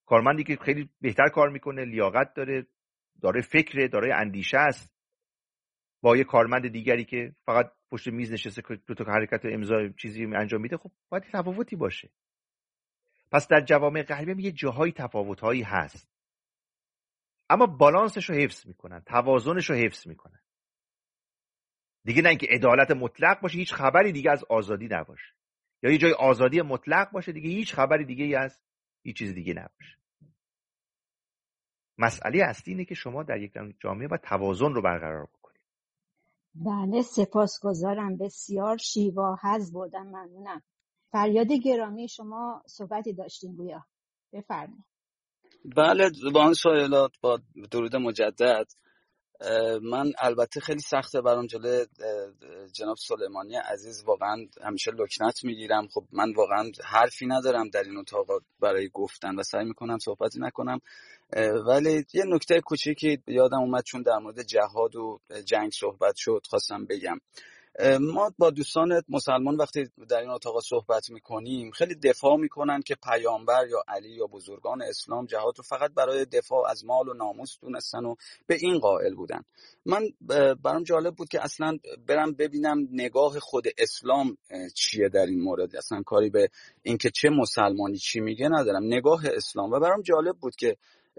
کارمندی که خیلی بهتر کار میکنه، لیاقت داره، داره فکر، داره اندیشه است، با یه کارمند دیگری که فقط پشت میز نشسته که دو تا حرکت امضا چیزی انجام میده، خب باید تفاوتی باشه. پس در جوامع غربی یه جاهای تفاوت‌هایی هست، اما بالانسش رو حفظ میکنن، توازنش رو حفظ میکنن. دیگه نه اینکه عدالت مطلق باشه، هیچ خبری دیگه از آزادی نباشه، یا یه جای آزادی مطلق باشه دیگه هیچ خبری دیگه از هیچ چیز دیگه نباشه. مسئله اصلی اینه که شما در یک جامعه باید توازن رو برقرار بکنید. بله سپاسگزارم، بسیار شیوا حظ بردم، ممنونم. فریاد گرامی شما صحبتی داشتین گویا، بفرمایید. بله با این سوالات با درود مجدد. من البته خیلی سخته برام جلوی جناب سلیمانی عزیز واقعا همیشه لکنت میگیرم. خب من واقعا حرفی ندارم در این اتاق برای گفتن و سعی میکنم صحبتی نکنم، ولی یه نکته کوچیکی یادم اومد چون در مورد جهاد و جنگ صحبت شد خواستم بگم. ما با دوستان مسلمان وقتی در این اتاق صحبت میکنیم خیلی دفاع میکنن که پیامبر یا علی یا بزرگان اسلام جهاد رو فقط برای دفاع از مال و ناموس دونستن و به این قائل بودن. من برام جالب بود که اصلا برم ببینم نگاه خود اسلام چیه در این مورد. اصلا کاری به این که چه مسلمانی چی میگه ندارم، نگاه اسلام. و برام جالب بود که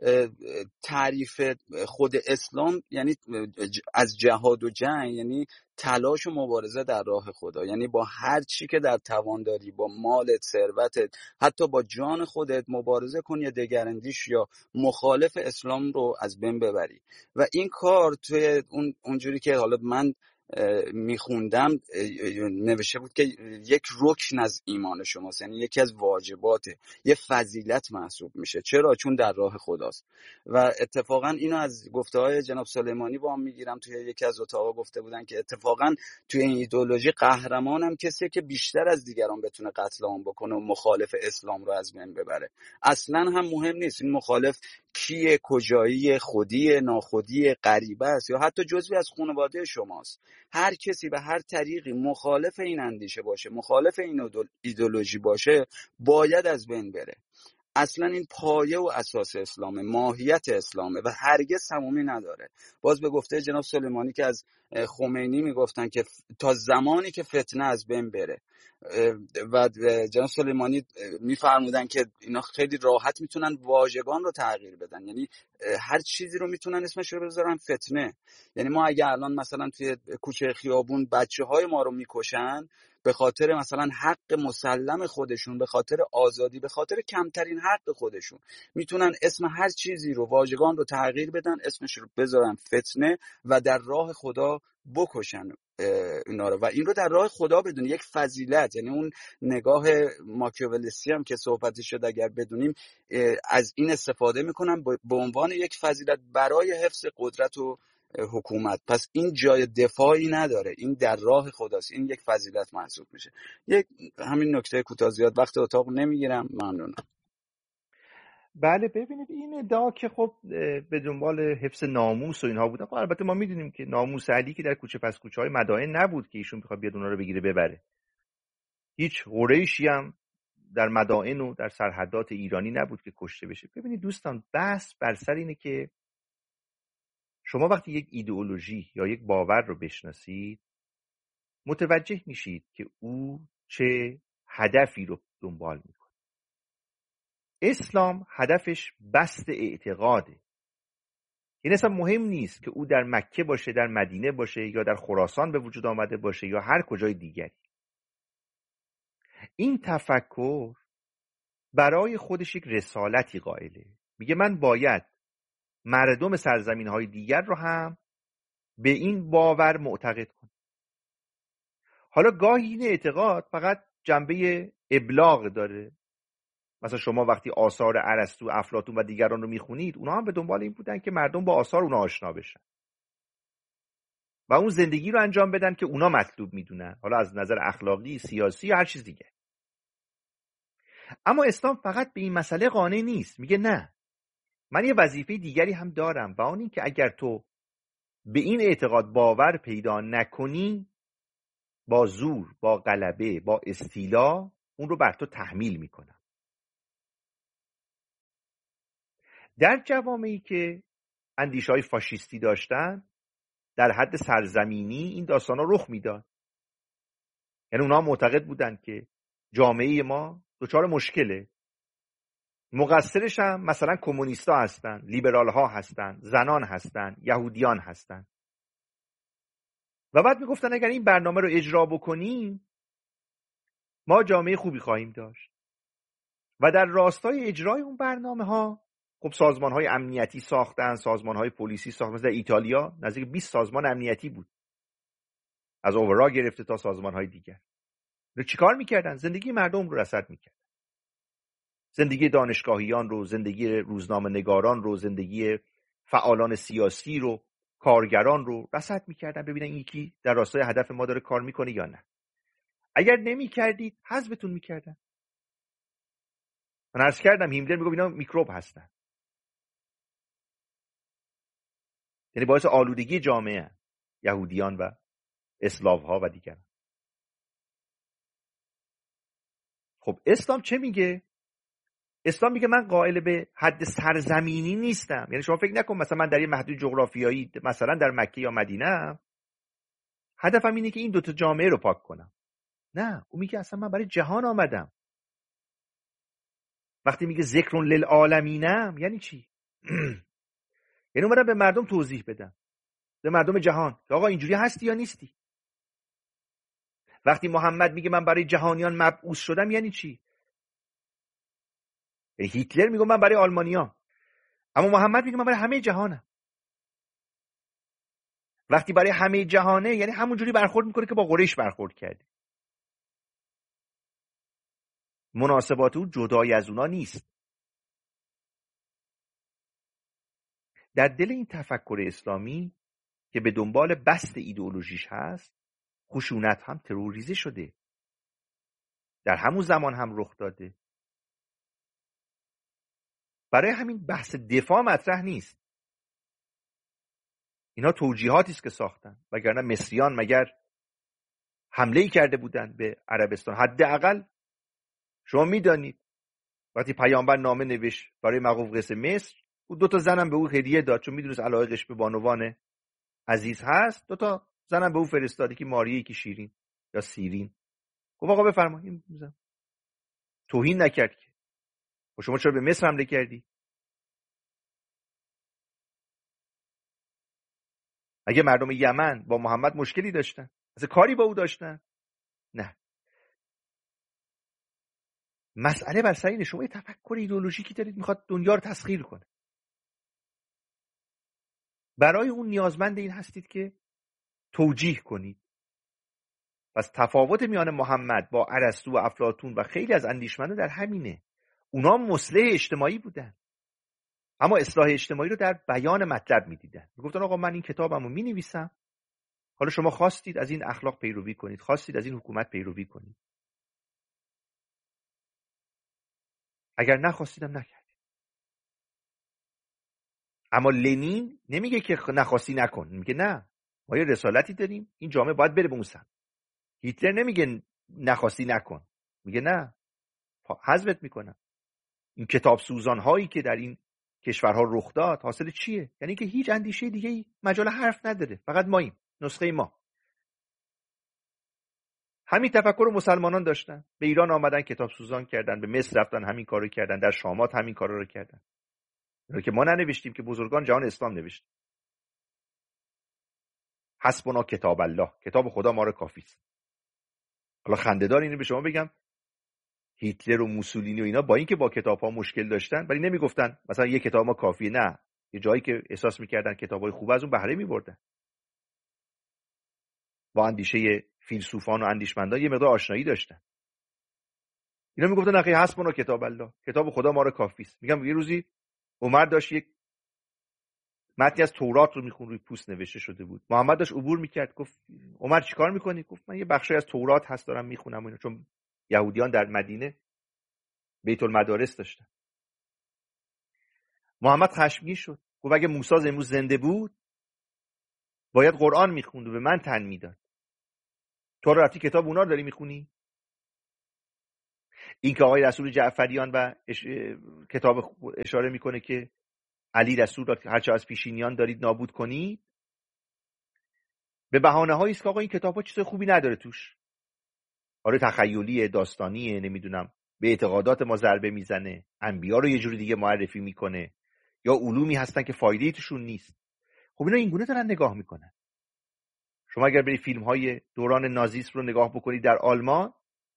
تعریف خود اسلام یعنی از جهاد و جنگ یعنی تلاش و مبارزه در راه خدا، یعنی با هر چی که در توان داری، با مالت، ثروتت، حتی با جان خودت مبارزه کنی، دگراندیش یا مخالف اسلام رو از بین ببری. و این کار توی اونجوری که حالا من میخوندم نوشته بود که یک رکن از ایمان شماست، یعنی یکی از واجباته، یه فضیلت محسوب میشه. چرا؟ چون در راه خداست. و اتفاقا اینو از گفته‌های جناب سلیمانی با هم میگیرم. توی یکی از اتاقا گفته بودن که اتفاقا توی این ایدئولوژی قهرمان هم کسیه که بیشتر از دیگران بتونه قتل عام بکنه و مخالف اسلام رو از بین ببره. اصلا هم مهم نیست این مخالف کیه، کجایی، خودی، ناخودی، غریبه است یا حتی جزوی از خانواده شماست. هر کسی به هر طریقی مخالف این اندیشه باشه، مخالف این ایدئولوژی باشه، باید از بین بره. اصلا این پایه و اساس اسلامه، ماهیت اسلامه و هرگز تمومی نداره. باز به گفته جناب سلیمانی که از خمینی میگفتن که تا زمانی که فتنه از بین بره، و جناب سلیمانی میفرمودن که اینا خیلی راحت میتونن واژگان رو تغییر بدن، یعنی هر چیزی رو میتونن اسمش رو بذارن فتنه. یعنی ما اگه الان مثلا توی کوچه خیابون بچه‌های ما رو میکشن به خاطر مثلا حق مسلم خودشون، به خاطر آزادی، به خاطر کمترین حق خودشون، میتونن اسم هر چیزی رو، واژگان رو تغییر بدن، اسمش رو بذارن فتنه و در راه خدا بکشن اینا رو. و این رو در راه خدا بدون یک فضیلت، یعنی اون نگاه ماکیاولسی هم که صحبتش شد اگر بدونیم از این استفاده میکنن به عنوان یک فضیلت برای حفظ قدرت و حکومت. پس این جای دفاعی نداره، این در راه خداست، این یک فضیلت محسوب میشه. یک همین نکته کوتاه، زیاد وقت اتاق نمیگیرم، ممنونم. بله ببینید این ادعا که خب به دنبال حفظ ناموس و اینها بودن، خب البته ما میدونیم که ناموس علی که در کوچه پس کوچه های مدائن نبود که ایشون بخواد بیاد اونها رو بگیره ببره. هیچ قریشی هم در مدائن و در سرحدات ایرانی نبود که کشته بشه. ببینید دوستان، بحث بر سر اینه که شما وقتی یک ایدئولوژی یا یک باور رو بشناسید متوجه میشید که او چه هدفی رو دنبال میکنه. اسلام هدفش بسط اعتقاده، یعنی اصلا مهم نیست که او در مکه باشه، در مدینه باشه، یا در خراسان به وجود آمده باشه یا هر کجای دیگری. این تفکر برای خودش یک رسالتی قائله، میگه من باید مردم سرزمین های دیگر رو هم به این باور معتقد کنم. حالا گاهی این اعتقاد فقط جنبه ابلاغ داره. مثلا شما وقتی آثار ارسطو، افلاطون و دیگران رو میخونید، اونا هم به دنبال این بودن که مردم با آثار اونا آشنا بشن و اون زندگی رو انجام بدن که اونا مطلوب میدونن، حالا از نظر اخلاقی، سیاسی یا هر چیز دیگه. اما اسلام فقط به این مسئله قانع نیست، میگه نه، من یه وظیفه دیگری هم دارم و اون این که اگر تو به این اعتقاد باور پیدا نکنی، با زور، با غلبه، با استیلا اون رو بر تو تحمیل میکنم. در جوامعی که اندیشه‌های فاشیستی داشتن در حد سرزمینی این داستانا رخ میداد. یعنی اونها معتقد بودن که جامعه ما دچار مشکله، مقصرش هم مثلا کمونیستا هستن، لیبرال ها هستن، زنان هستن، یهودیان هستن. و بعد میگفتن اگر این برنامه رو اجرا بکنیم ما جامعه خوبی خواهیم داشت. و در راستای اجرای اون برنامه ها خب سازمان های امنیتی ساختن، سازمان های پلیسی ساختن. مثلا ایتالیا نزدیک 20 سازمان امنیتی بود، از اوورا گرفته تا سازمان های دیگر. رو چیکار میکردن؟ زندگی مردم رو رصد میکردن، زندگی دانشگاهیان رو، زندگی روزنامه نگاران رو، زندگی فعالان سیاسی رو، کارگران رو رصد میکردن ببینن این یکی در راستای هدف ما داره کار میکنه یا نه. اگر نمیکردید حذفتون میکردن. من عرض کردم هیملر میگه اینا میکروب هستن، یعنی باعث آلودگی جامعه یهودیان و اسلاو ها و دیگران. خب اسلام چه میگه؟ اسلام میگه من قائل به حد سرزمینی نیستم. یعنی شما فکر نکن مثلا من در یه محدود جغرافیایی مثلا در مکه یا مدینه هدفم اینه که این دوتا جامعه رو پاک کنم. نه، اون میگه اصلا من برای جهان آمدم. وقتی میگه ذکر للعالمینم یعنی چی؟ یعنی اومدم به مردم توضیح بدم، به مردم جهان که آقا اینجوری هستی یا نیستی. وقتی محمد میگه من برای جهانیان مبعوث شدم یعنی چی؟ یعنی هیتلر میگه من برای آلمانیام، اما محمد میگه من برای همه جهانم. وقتی برای همه جهانه یعنی همون جوری برخورد میکنه که با قریش برخورد کرده. مناسبات او جدای از اونا نیست. در دل این تفکر اسلامی که به دنبال بسط ایدئولوژیش هست، خشونت هم تروریزه شده، در همون زمان هم رخ داده. برای همین بحث دفاع مطرح نیست. اینا توجیهاتی است که ساختن، وگرنه مصریان مگر حمله‌ای کرده بودند به عربستان؟ حداقل شما میدانید وقتی پیامبر نامه نوشت برای مقوقس مصر، او 2 تا زنم به او هدیه داد، چون میدونست علایقش به بانوان عزیز هست. 2 تا زنم به او فرستاد، که ماریه، که شیرین یا سیرین. گفت آقا بفرمایید. توهین نکرد که. و شما چرا به مصر حمله کردی؟ اگه مردم یمن با محمد مشکلی داشتن، اصلا کاری با او داشتن؟ نه. مسئله بر سر اینه، شما یه تفکر ایدئولوژیکی دارید میخواد دنیا رو تسخیر کنه. برای اون نیازمند این هستید که توجیه کنید. پس تفاوت میان محمد با ارسطو و افلاطون و خیلی از اندیشمندان در همینه. اونا مصلح اجتماعی بودن، اما اصلاح اجتماعی رو در بیان مطلب میدیدن. میگفتن آقا من این کتابمو مینویسم، حالا شما خواستید از این اخلاق پیروی کنید، خواستید از این حکومت پیروی کنید، اگر نخواستیدم نکردید. اما لنین نمیگه که نخواستی نکن، میگه نه، ما یه رسالتی داریم، این جامعه باید بره به اون سمت. هیتلر نمیگه نخواستی نکن، میگه نه، حذفت میکنم. این کتاب سوزان هایی که در این کشورها رخ داد حاصل چیه؟ یعنی که هیچ اندیشه دیگه مجال حرف نداره، فقط ماییم، نسخه ما. همین تفکر مسلمانان داشتن، به ایران آمدن کتاب سوزان کردن، به مصر رفتن همین کارو کردن، در شامات همین کارا رو کردن. اینو که ما ننوشتیم، که بزرگان جهان اسلام نوشتن. حسبنا کتاب الله، کتاب خدا ما رو کافی است. حالا خنده‌دار اینو به شما بگم، هیتلر و موسولینی و اینا با اینکه با کتاب‌ها مشکل داشتن، ولی نمیگفتن مثلا یه کتاب ما کافیه. نه، یه جایی که احساس می‌کردن کتابای خوب از اون بهره می‌بردن. با اندیشه فیلسوفان و اندیشمندان یه مقدار آشنایی داشتن. اینا میگفتن اخی حسبنا کتاب الله، کتاب خدا ما رو کافی است. میگم یه روزی عمر داشت یک متنی از تورات رو میخوند، روی پوست نوشته شده بود. محمد داشت عبور میکرد، گفت عمر چیکار میکنی؟ گفت من یه بخشی از تورات هست دارم میخونم اینو، چون یهودیان در مدینه بیت المدارس داشتن. محمد خشمگین شد، گفت اگه موسی امروز زنده بود باید قرآن میخوند و به من تن میداد. تو رفتی کتاب اونا رو داری میخونی؟ این که آقای رسول جعفریان و کتاب اشاره میکنه که علی رسول را که هرچه از پیشینیان دارید نابود کنید، به بهانه هایی است که آقا این کتاب‌ها چیز خوبی نداره توش. آره تخیلیه، داستانیه، نمیدونم به اعتقادات ما ضربه میزنه، انبیا رو یه جوری دیگه معرفی میکنه، یا علومی هستن که فایده‌ای توشون نیست. خب اینا اینگونه دارن نگاه میکنن. شما اگر برید فیلم‌های دوران نازیسم رو نگاه بکنید در آلمان،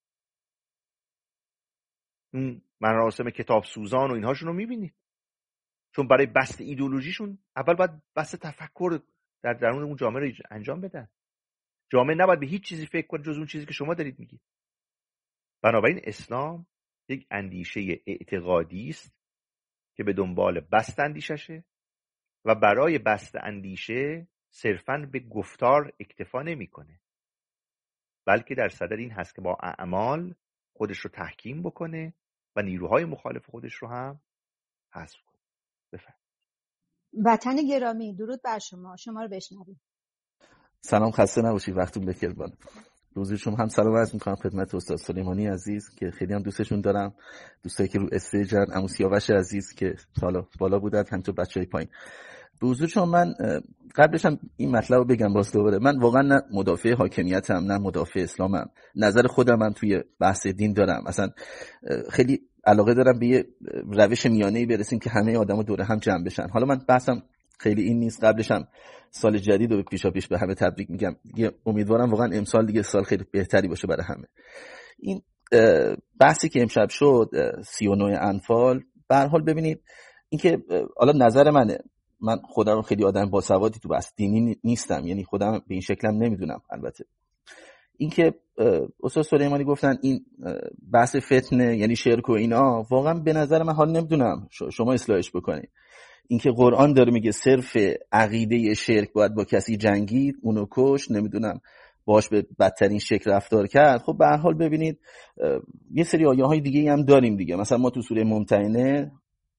اون مراسم کتاب سوزان و اینهاشون رو میبینید، چون برای بسط ایدئولوژیشون اول باید بسط تفکر در درون اون جامعه رو انجام بدن. جامعه نباید به هیچ چیزی فکر کنه جز اون چیزی که شما دارید میگید. بنابراین اسلام یک اندیشه اعتقادی است که به دنبال بسط اندیششه و برای بسط اندیشه صرفاً به گفتار اکتفا نمیکنه، بلکه در صدد این هست که با اعمال خودش رو تحکیم بکنه و نیروهای مخالف خودش رو هم حذف کنه. بفرمایید. وطن گرامی، درود بر شما رو بشنویم. سلام، خسته نباشید، وقتتون بخیر. روزی شما هم سلام عرض می‌کنم خدمت استاد سلیمانی عزیز که خیلی هم دوستشون دارم، دوستایی که رو استیجن، عمو سیاوش عزیز که حالا بالا بودن، همینطور بچهای پایین. به حضور شما من قبلش هم این مطلب رو بگم باز دوباره، من واقعا نه مدافع حاکمیتم نه مدافع اسلامم. نظر خودم هم توی بحث دین دارم، اصلا خیلی علاقه دارم به یه روش میانه‌ای برسیم که همه آدما دور هم جمع بشن. حالا من بحثم خیلی این نیست، قبلش هم سال جدید رو پیشاپیش به همه تبریک میگم. امیدوارم واقعا امسال دیگه سال خیلی بهتری باشه برای همه. این بحثی که امشب شد 39 انفال، به هر حال ببینید اینکه حالا نظر منه، من خودم خیلی آدم باسوادی تو بحث دینی نیستم، یعنی خودم به این شکلم نمیدونم. البته اینکه استاد سلیمانی گفتن این بحث فتنه یعنی شرک و اینا، واقعا به نظر من حال نمیدونم شما اصلاحش بکنید. اینکه قرآن داره میگه صرف عقیده شرک باید با کسی جنگید، اونو کش، نمیدونم باش به بدترین شکل رفتار کرد. خب به هر حال ببینید یه سری آیه های دیگه هم داریم دیگه. مثلا ما تو سوره ممتحنه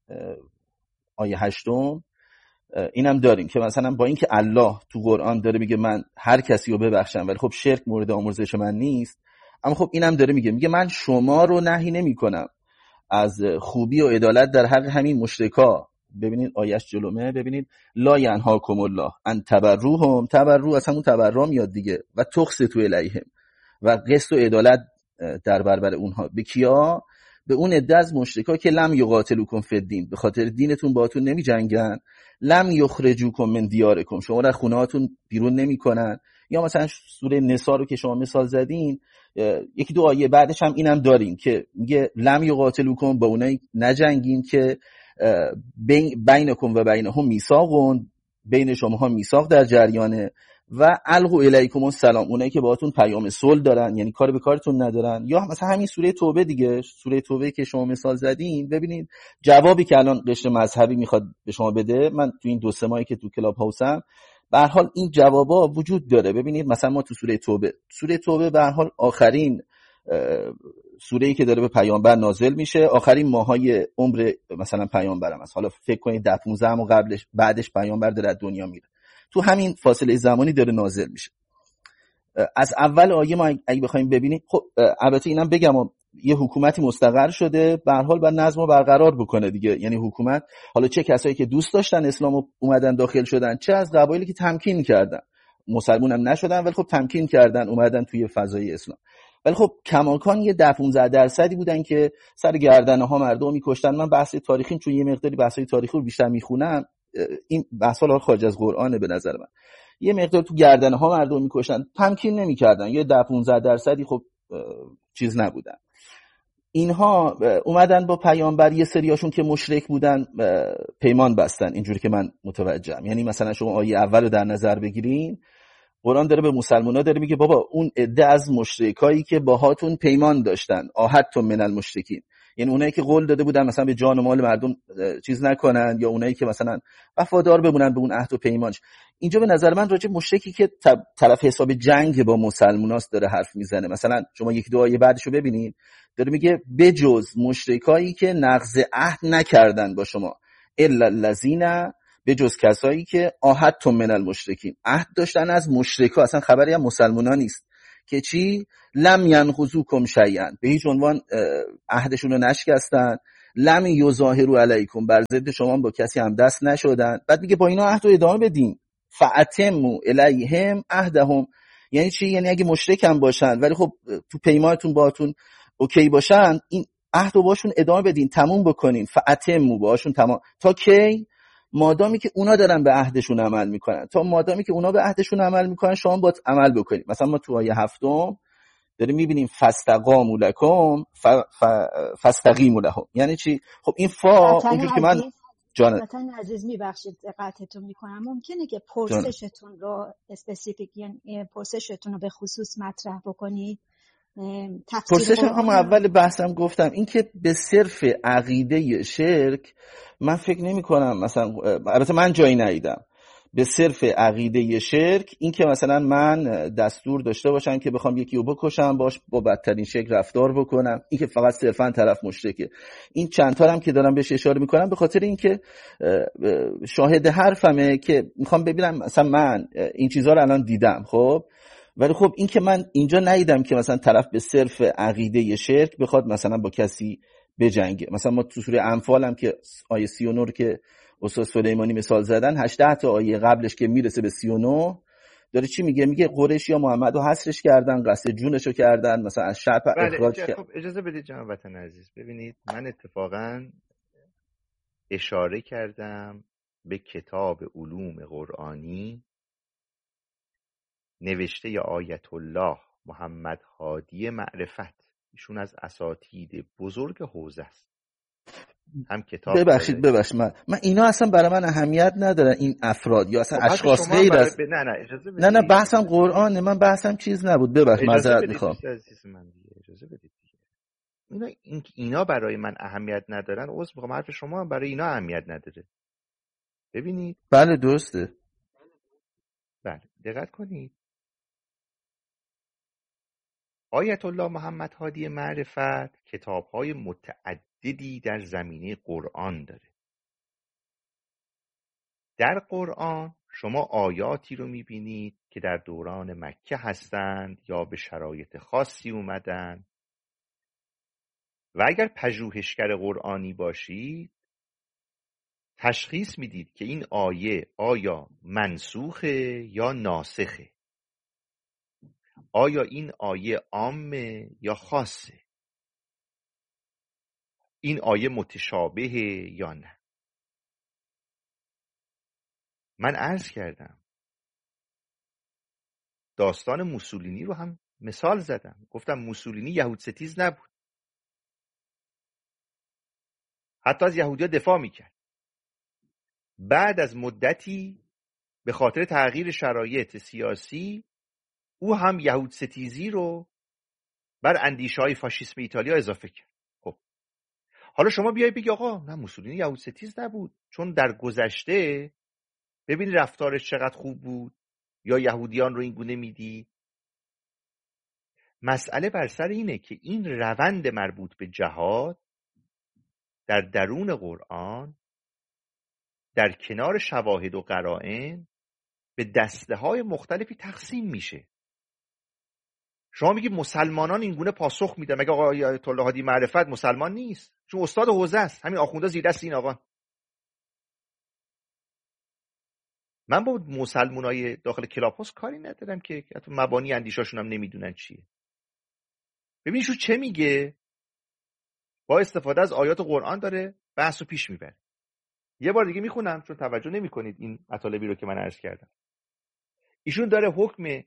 آیه 8 اینم داریم که مثلا با اینکه الله تو قرآن داره میگه من هر کسی رو ببخشم، ولی خب شرک مورد آمرزش من نیست، اما خب اینم داره میگه من شما رو نهی نمیکنم از خوبی و عدالت در حق همین مشرکا. ببینید آیش جلومه، ببینید لا ینهاکم الله ان تبروهم، تبرو از همون تبرا میاد دیگه، و تقسطوا الیهم، و قسط و عدالت در برابر اونها. به کیا؟ به اون عده از مشرکا که لم یقاتلوکم فی الدین، به خاطر دینتون باهاتون نمی جنگن، لم یخرجوکم من دیارکم، شما را خونه هاتون بیرون نمیکنن. یا مثلا سوره نساء رو که شما مثال زدین، یکی دو آیه بعدش هم اینم داریم که میگه لم یقاتلوکم، با اونایی نجنگین که بینکم و بینهم میثاقون، بین شماها میثاق در جریانه، و القوا الیکم السلام، اونایی که باهاتون پیام صلح دارن، یعنی کار به کارتون ندارن. یا مثلا همین سوره توبه دیگه، سوره توبه که شما مثال زدین، ببینید جوابی که الان قشر مذهبی میخواد به شما بده، من تو این 2-3 ماهی که تو کلاب هاوسم به هر حال این جوابا وجود داره. ببینید مثلا ما تو سوره توبه به هر حال آخرین سوره‌ای که داره به پیامبر نازل میشه، آخرین ماهای عمر مثلا پیامبرم است. حالا فکر کنید 10-15 ماه قبلش بعدش پیامبر داره از دنیا میره، تو همین فاصله زمانی داره نازل میشه. از اول آیه ما اگه بخوایم ببینیم، خب البته اینم بگم یه حکومتی مستقر شده، به هر حال باید نظم رو برقرار بکنه دیگه. یعنی حکومت، حالا چه کسایی که دوست داشتن اسلامو اومدن داخل شدن، چه از قبایلی که تمکین کردن، مسلمون هم نشدن ولی خب تمکین کردن اومدن توی فضای اسلام. ولی خب کماکان یه 10-15% بودن که سر گردنه ها مردم میکشتن. من بحث تاریخی، چون یه مقداری بحثای تاریخی رو بیشتر میخونم، این بحثا رو خارج از قرآنه به نظر من، یه مقدار تو گردنه ها مردم میکشتن، تمکین نمیکردن، یه 10-15% خب چیز نبودن. اینها اومدن با پیامبر، یه سریاشون که مشرک بودن پیمان بستن، اینجوری که من متوجهم. یعنی مثلا شما آیه اول رو در نظر بگیرین، قرآن داره به مسلمان‌ها داره میگه بابا اون عده از مشرکایی که باهاتون پیمان داشتن، عاهدتم من المشرکین، یعنی اونایی که قول داده بودن مثلا به جان و مال مردم چیز نکنن، یا اونایی که مثلا وفادار بمونن به اون عهد و پیمانش. اینجا به نظر من راجع مشرکی که طرف حساب جنگ با مسلماناست داره حرف میزنه. مثلا شما 1-2 آیه بعدشو ببینید، داره میگه بجز مشرکایی که نقض عهد نکردن با شما، الا الذین، بجز کسایی که عاهدتم من المشرکین، عهد داشتن از مشرکا، اصلا خبری هم مسلمانا نیست که چی؟ لم ینقضوکم شیئا، به هیچ عنوان عهدشون رو نشکستن، لم یظاهروا علیکم، بر ضد شما با کسی هم دست نشدن. بعد میگه با اینا عهد رو ادامه بدین. فاتموا الیهم عهدهم، یعنی چی؟ یعنی اگه مشرک هم باشن ولی خب تو پیمانتون باهاتون اوکی باشن، این عهد رو باشون ادامه بدین، تموم بکنین. فاتموا، باشون تمام. تا کی؟ مادامی که اونا دارن به عهدشون عمل میکنن. تا مادامی که اونا به عهدشون عمل میکنن شما باید عمل بکنید. مثلا ما تو آیه 7 داریم میبینیم فاستقاموا لکم فاستقیموا لهم، یعنی چی؟ خب این اونجوری که من وطن عزیز میبخشید دقتتون میکنم، ممکنه که پرسشتون رو اسپسیفیک، یعنی پرسشتون رو به خصوص مطرح بکنید. پرسش هم اول بحثم گفتم این که به صرف عقیده شرک من فکر نمی کنم، مثلا البته من جایی ندیدم به صرف عقیده شرک این که مثلا من دستور داشته باشم که بخوام یکی رو بکشم، باش با بدترین شکل رفتار بکنم، این که فقط صرفا طرف مشرکه. این چند تا هم که دارم بهش اشاره میکنم به خاطر این که شاهد حرفمه که میخوام ببینم مثلا من این چیزها رو الان دیدم، خب ولی خب این که من اینجا ندیدم که مثلا طرف به صرف عقیده شرک بخواد مثلا با کسی بجنگه. مثلا ما تو سوره انفال هم که آیه 39 که استاد سلیمانی مثال زدن، 18 تا آیه قبلش که میرسه به 39 داره چی میگه؟ میگه قریش یا محمد رو حصرش کردن، قصد جونشو کردن، مثلا از شعب اخراج کردن. خب اجازه بدید جناب وطن عزیز، ببینید من اتفاقا اشاره کردم به کتاب علوم قرآنی نوشته آیت الله محمد هادی معرفت. ایشون از اساتید بزرگ حوزه است. هم کتاب ببخشید من اینا اصلا برای من اهمیت ندارن، این افراد یا اصلا اشخاص غیر از نه اجازه بدید. نه بحثم قرآنه، من بحثم چیز نبود. ببخشید معذرت میخوام. اجازه بدید اینا برای من اهمیت ندارن. عذر میخوام، حرف شما هم برای اینا اهمیت نداره. ببینید بله درسته. بله دقت کنید، آیت الله محمد هادی معرفت کتاب‌های متعددی در زمینه قرآن داره. در قرآن شما آیاتی رو می‌بینید که در دوران مکه هستند یا به شرایط خاصی اومدن و اگر پژوهشگر قرآنی باشید تشخیص میدید که این آیه آیا منسوخه یا ناسخه، آیا این آیه عامه یا خاصه، این آیه متشابهه یا نه. من عرض کردم داستان موسولینی رو هم مثال زدم، گفتم موسولینی یهود ستیز نبود، حتی از یهودی‌ها دفاع میکرد. بعد از مدتی به خاطر تغییر شرایط سیاسی او هم یهود ستیزی رو بر اندیشه‌های فاشیسم ایتالیا اضافه کرد. خب حالا شما بیای بگی آقا نه موسولینی یهود ستیز نبود چون در گذشته ببین رفتارش چقدر خوب بود یا یهودیان رو این گونه میدی. مسئله بر سر اینه که این روند مربوط به جهاد در درون قرآن در کنار شواهد و قرائن به دسته‌های مختلفی تقسیم میشه. شما میگی مسلمانان این گونه پاسخ میدن، مگه آقا آیت الله هادی معرفت مسلمان نیست؟ چون استاد حوزه است، همین آخونده زیر دست این آقا. من با مسلمانای داخل کلاب هاوس کاری ندارم که حتی مبانی اندیشاشون هم نمیدونن چیه. ببین شو چه میگه، با استفاده از آیات قرآن داره بحثو پیش میبره. یه بار دیگه میخونم چون توجه نمیکنید این مطالبی رو که من عرض کردم. ایشون داره حکم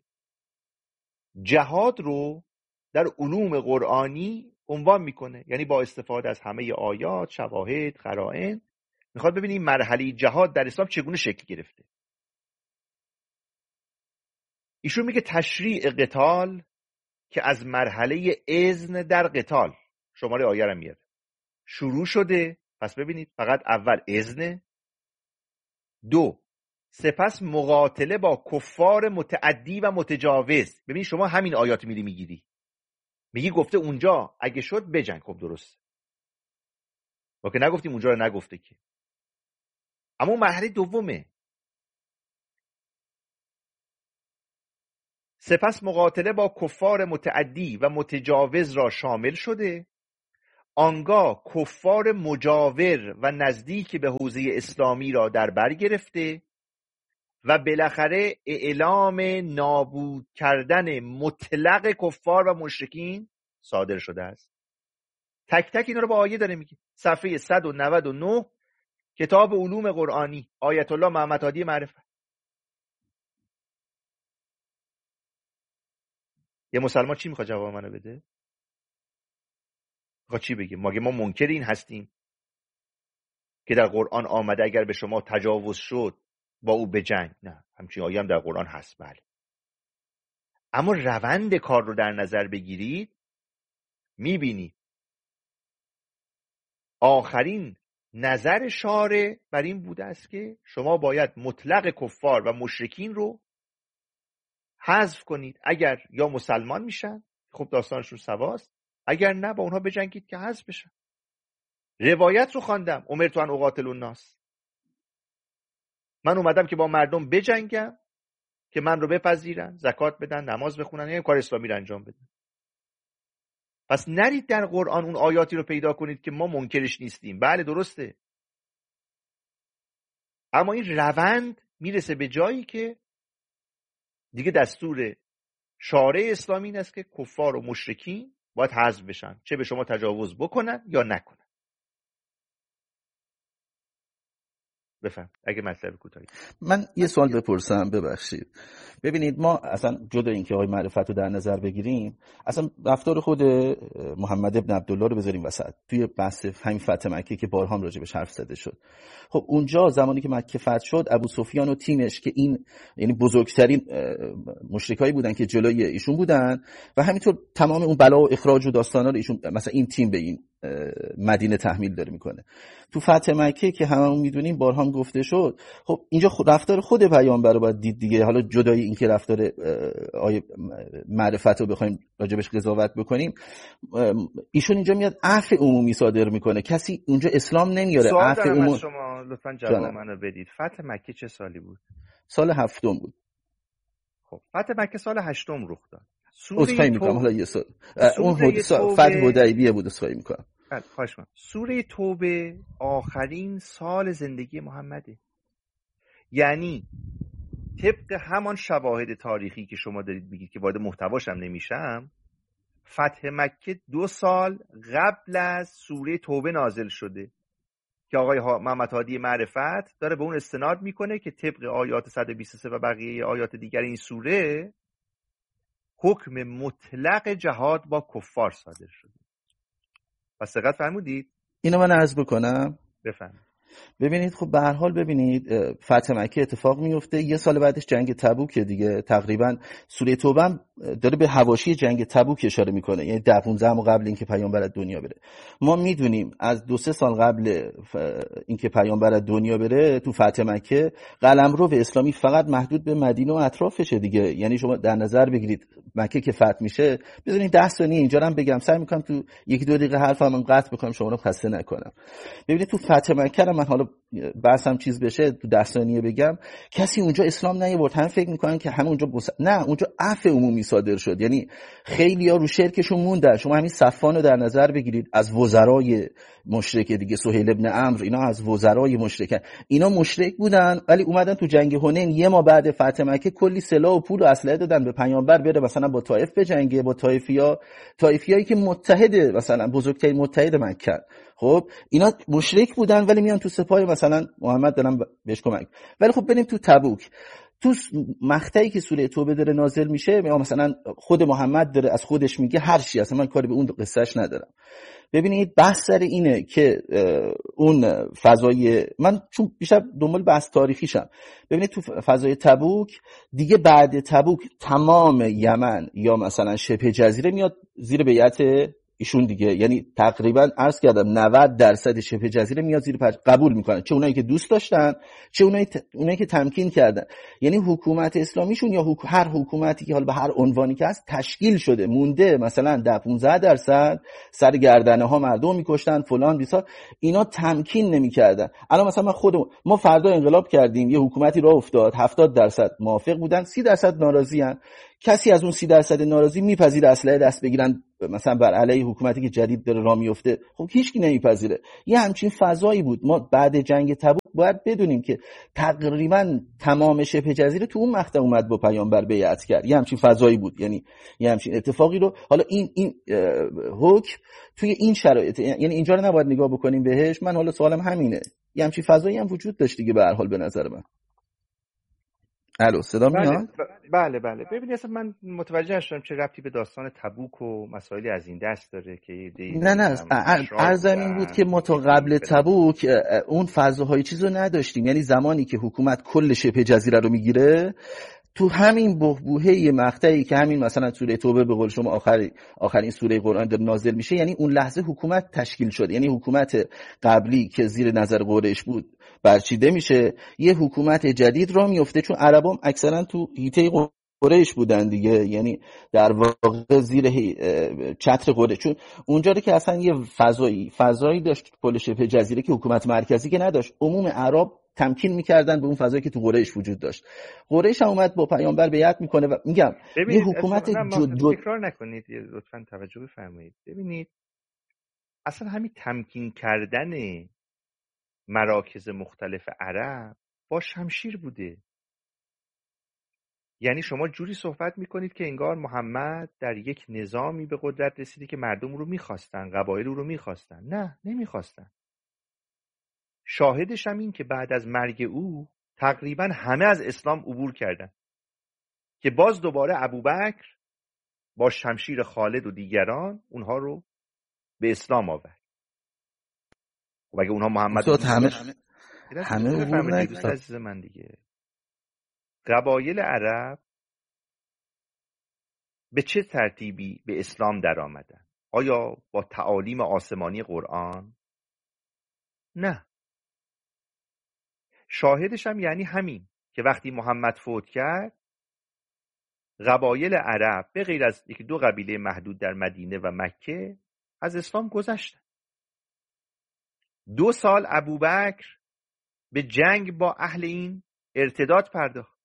جهاد رو در علوم قرآنی عنوان میکنه، یعنی با استفاده از همه آیات، شواهد، قرائن میخواد ببینیم مرحله جهاد در اسلام چگونه شکل گرفته. ایشون میگه تشریع قتال که از مرحله اذن در قتال، شماره آیه رو میاره، شروع شده. پس ببینید فقط اول اذن، 2 سپس مقاتله با کفار متعدی و متجاوز. ببین شما همین آیات میگیری، میگی گفته اونجا اگه شد بجنگ. خب درست، ما که نگفتیم اونجا رو نگفته که. اما مرحله دومه، سپس مقاتله با کفار متعدی و متجاوز را شامل شده. آنگاه کفار مجاور و نزدیک به حوزه اسلامی را در بر گرفته و بالاخره اعلام نابود کردن مطلق کفار و مشرکین صادر شده است. تک تک اینا رو با آیه داره میگه. صفحه 199 کتاب علوم قرآنی، آیت الله محمد هادی معرفت. یه مسلمان چی میخواد جواب منو بده؟ میخواد چی بگه؟ مگه ما منکر این هستیم که در قرآن آمده اگر به شما تجاوز شد با او بجنگ؟ نه، همچین آیه هم در قرآن هست، بله. اما روند کار رو در نظر بگیرید، میبینید آخرین نظر شارع بر این بوده است که شما باید مطلق کفار و مشرکین رو حذف کنید. اگر یا مسلمان میشن، خب داستانشون سواست، اگر نه با اونها بجنگید که حذف بشن. روایت رو خواندم، امرت ان اقاتل الناس، من اومدم که با مردم بجنگم که من رو بپذیرن، زکات بدن، نماز بخونن، یعنی کار اسلامی رو انجام بدن. پس نرید در قرآن اون آیاتی رو پیدا کنید که ما منکرش نیستیم. بله درسته، اما این روند میرسه به جایی که دیگه دستور شارع اسلامی این است که کفار و مشرکین باید حذف بشن، چه به شما تجاوز بکنن یا نکنن. بفهم اگه مطلب کوتاهی. من یه سوال بپرسم، ببخشید. ببینید ما اصلا جدا اینکه آقای معرفت رو در نظر بگیریم، اصلا رفتار خود محمد ابن عبدالله رو بذاریم وسط. توی بحث همین فتح مکه که بارها هم راجع بهش حرف زده شد، خب اونجا زمانی که مکه فتح شد، ابو سفیان و تیمش که این یعنی بزرگترین مشرکایی بودن که جلوی ایشون بودن و همینطور تمام اون بلا و اخراج و داستانا رو ایشون، مثلا این تیم به این مدینه تحمیل داره میکنه. تو فتح مکه که هممون میدونیم بارها هم گفته شد، خب اینجا رفتار خود پیامبر رو باید دید دیگه. حالا جدای این که رفتار آیه معرفت رو بخوایم راجبش قضاوت بکنیم، ایشون اینجا میاد عفو عمومی صادر میکنه، کسی اونجا اسلام نمیاره. عفو عمومی. شما لطفاً جواب منو بدید. فتح مکه چه سالی بود؟ سال 7 بود. خب فتح مکه سال 8 رخ داد. اسخای میکنم حالا یه سال اون فتح حدیبیه بود، اسخای میکنم. خواهش می‌کنم. سوره توبه آخرین سال زندگی محمده، یعنی طبق همان شواهد تاریخی که شما دارید میگید که وارد محتواش هم نمیشم، فتح مکه 2 سال قبل از سوره توبه نازل شده که آقای محمد هادی معرفت داره به اون استناد میکنه که طبق آیات 123 و بقیه آیات دیگر این سوره حکم مطلق جهاد با کفار صادر شده. پس دقت فرمودید؟ اینو من عرض بکنم. بفرمایید. ببینید خب به هر حال ببینید فتح مکه اتفاق میفته، یه سال بعدش جنگ تبوک دیگه. تقریبا سوره توبه هم داره به حواشی جنگ تبوک اشاره میکنه، یعنی 10-15 ماه قبل اینکه پیامبر از دنیا بره. ما میدونیم از 2-3 سال قبل اینکه پیامبر از دنیا بره تو فتح مکه قلمرو اسلامی فقط محدود به مدینه و اطرافشه دیگه. یعنی شما در نظر بگیرید مکه که فتح میشه، بذارید 10 ثانیه اینجا هم بگم، سعی میکنم تو 1-2 دقیقه حرفم قطع بکنم شما رو خسته نکنم. ببینید تو فتح مکه من حالا بحثم چیز بشه تو 10 ثانیه بگم، کسی اونجا اسلام نیاورد. هم فکر میکنن که همه اونجا نه، اونجا عفو عمومی صادر شد. یعنی خیلی‌ها رو شرکشون موندن. شما همین صفوان رو در نظر بگیرید، از وزرای مشرک دیگه، سهیل ابن عمرو، اینا از وزرای مشرکن، اینا مشرک بودن ولی اومدن تو جنگ حنین یه ماه بعد فتح مکه کلی سلاح و پول و اسلحه دادن به پیامبر بره مثلا با طائف بجنگه، با طائفیایی که متحده، مثلا بزرگترین متحد مکه. خب اینا مشرک بودن ولی میان تو سپاه مثلا محمد دارن بهش کمک. ولی خب بریم تو تبوک، تو مقطعی که سوره توبه داره نازل میشه، مثلا خود محمد داره از خودش میگه هر چی، اصلا من کاری به اون قصهش ندارم. ببینید بحث سر اینه که اون فضای، من چون بیشتر دنبال بحث تاریخیشم، ببینید تو فضای تبوک دیگه، بعد تبوک تمام یمن یا مثلا شبه جزیره میاد زیر بیعت ایشون دیگه. یعنی تقریبا عرض کردم 90% شبه جزیره میاد زیر قبول میکنن، چه اونایی که دوست داشتن چه اونایی که تمکین کردن. یعنی حکومت اسلامیشون یا هر حکومتی که حالا به هر عنوانی که هست تشکیل شده، مونده مثلا 10-15% سر گردنه ها مردم میکشتن فلان بیسار، اینا تمکین نمیکردن. الان مثلا ما فردا انقلاب کردیم، یه حکومتی راه افتاد، 70% موافق بودن، 30% ناراضیان. کسی از اون 30% ناراضی میپذیره اسلحه دست بگیرن مثلا بر علیه حکومتی که جدید داره راه میفته؟ خب هیچکی نمیپذیره. یه همچین فضایی بود. ما بعد جنگ تبوک باید بدونیم که تقریبا تمام شبه جزیره تو اون مقطع اومد با پیامبر بیعت کرد. یه همچین فضایی بود، یعنی یه همچین اتفاقی رو حالا این حکم توی این شرایط، یعنی اینجا رو نباید نگاه بکنیم بهش. من حالا سوالم همینه، یه همچین فضایی هم وجود داشت دیگه به هر حال به نظر من. الو صدا میاد؟ بله. ببینید اصلا من متوجه نشدم چه ربطی به داستان تبوک و مسائلی از این دست داره که نه عرضم این بود که ما تا قبل تبوک اون فضاهای چیزو نداشتیم. یعنی زمانی که حکومت کل شبه جزیره رو میگیره، تو همین بحبوحه مقطعی که همین مثلا سوره توبه به قول شما آخرین سوره قرآن در نازل میشه، یعنی اون لحظه حکومت تشکیل شد. یعنی حکومت قبلی که زیر نظر قریش بود برچیده میشه، یه حکومت جدید را میفته، چون عربام اکثرا تو حیطه قریش بودن دیگه، یعنی در واقع زیر چتر قریش، چون اونجا که اصلا یه فضایی داشت کل شبه جزیره که حکومت مرکزی که نداشت، عموم عرب تمکین میکردن به اون فضایی که تو قریش وجود داشت. قریش هم اومد با پیامبر بیعت میکنه و میگم یه حکومت تکرار نکنید، لطفاً توجه بفرمایید. ببینید اصلا همین تمکین کردن مراکز مختلف عرب با شمشیر بوده. یعنی شما جوری صحبت میکنید که انگار محمد در یک نظامی به قدرت رسیده که مردم رو میخواستن، قبایل رو میخواستن. نه، نمیخواستن. شاهدش هم این که بعد از مرگ او تقریبا همه از اسلام عبور کردن، که باز دوباره ابوبکر با شمشیر خالد و دیگران اونها رو به اسلام آورد. و اگه اونها محمد همه عبور نکردن. عزیز من دیگه قبایل عرب به چه ترتیبی به اسلام در آمدن؟ آیا با تعالیم آسمانی قرآن؟ نه. شاهدش هم یعنی همین که وقتی محمد فوت کرد، قبایل عرب به غیر از یکی دو قبیله محدود در مدینه و مکه از اسلام گذشتن. 2 سال ابوبکر به جنگ با اهل این ارتداد پرداخت.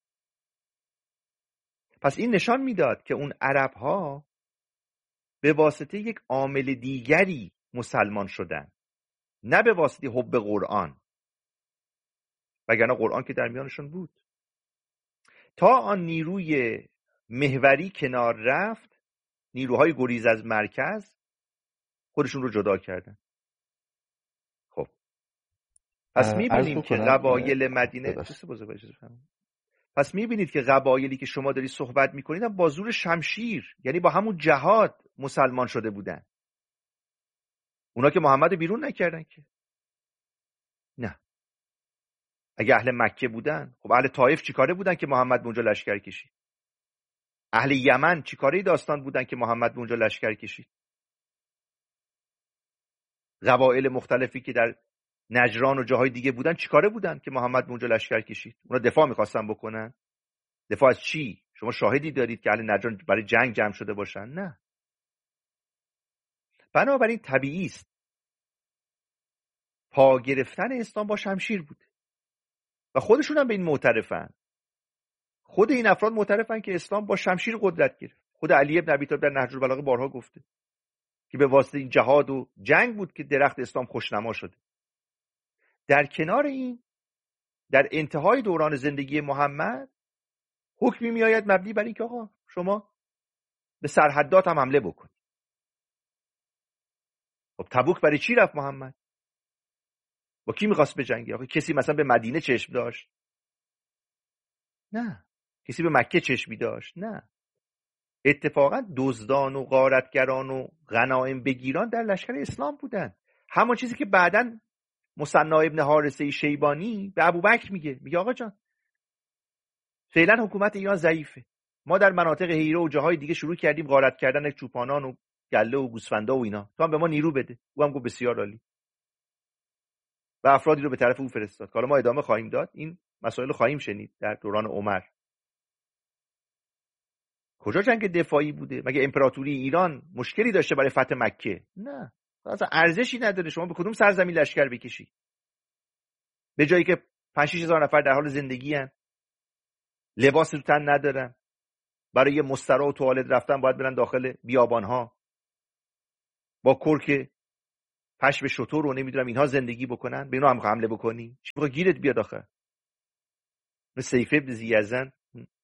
پس این نشان میداد که اون عرب ها به واسطه یک عامل دیگری مسلمان شدن، نه به واسطه حب قرآن، وگرنه قرآن که در میانشون بود. تا آن نیروی محوری کنار رفت، نیروهای گریز از مرکز خودشون رو جدا کردن. خب پس میبینیم که قبایل مدینه پس میبینید که قبایلی که شما داری صحبت میکنید با زور شمشیر، یعنی با همون جهاد مسلمان شده بودن. اونا که محمد بیرون نکردن که. نه. اگه اهل مکه بودن، خب اهل طائف چیکاره بودن که محمد به اونجا لشکر کشید؟ اهل یمن چیکاره داستان بودن که محمد به اونجا لشکر کشید؟ قبایل مختلفی که در نجران و جاهای دیگه بودن چیکاره بودن که محمد به اونجا لشکر کشید؟ اونا دفاع می‌خواستن بکنن. دفاع از چی؟ شما شاهدی دارید که اهل نجران برای جنگ جمع شده باشن؟ نه. بنابراین طبیعی است پا گرفتن اسلام با شمشیر بود و خودشون هم به این معترفن. خود این افراد معترفن که اسلام با شمشیر قدرت گرفت. خود علی ابن ابی طالب در نهج البلاغه بارها گفته که به واسطه این جهاد و جنگ بود که درخت اسلام خوشنما شده. در کنار این، در انتهای دوران زندگی محمد حکمی میآید مبنی بر اینکه آقا شما به سرحدات هم حمله بکنید. خب تبوک برای چی رفت محمد؟ با کی میخواست بجنگه؟ آقا کسی مثلا به مدینه چشم داشت؟ نه. کسی به مکه چشمی داشت؟ نه. اتفاقا دزدان و غارتگران و غنایم بگیران در لشکر اسلام بودن. همون چیزی که بعداً مثنی ابن حارثه شیبانی به ابوبکر میگه آقا جان فعلا حکومت ایران ضعیفه، ما در مناطق حیره و جاهای دیگه شروع کردیم غارت کردن چوپانان و گله و گوسفندا و اینا، تو هم به ما نیرو بده. او هم گفت بسیار عالی و افرادی رو به طرف او فرستاد. حالا ما ادامه خواهیم داد، این مسائل خواهیم شنید در دوران عمر. کجا جنگ دفاعی بوده؟ مگه امپراتوری ایران مشکلی داشته برای فتح مکه؟ نه. اصلا ارزشی نداره شما به کدوم سرزمین لشکر بکشی به جایی که 5-6 هزار نفر در حال زندگی هستند، لباس رو تن ندارن، برای مستراح و توالت رفتن باید برن داخل بیابانها با کرک پشم شتر رو نمیدونم اینها زندگی بکنن، به اینا هم حمله بکنی؟ چی بخواه گیرت بیاد آخه؟ سیف ابن ذی‌یزن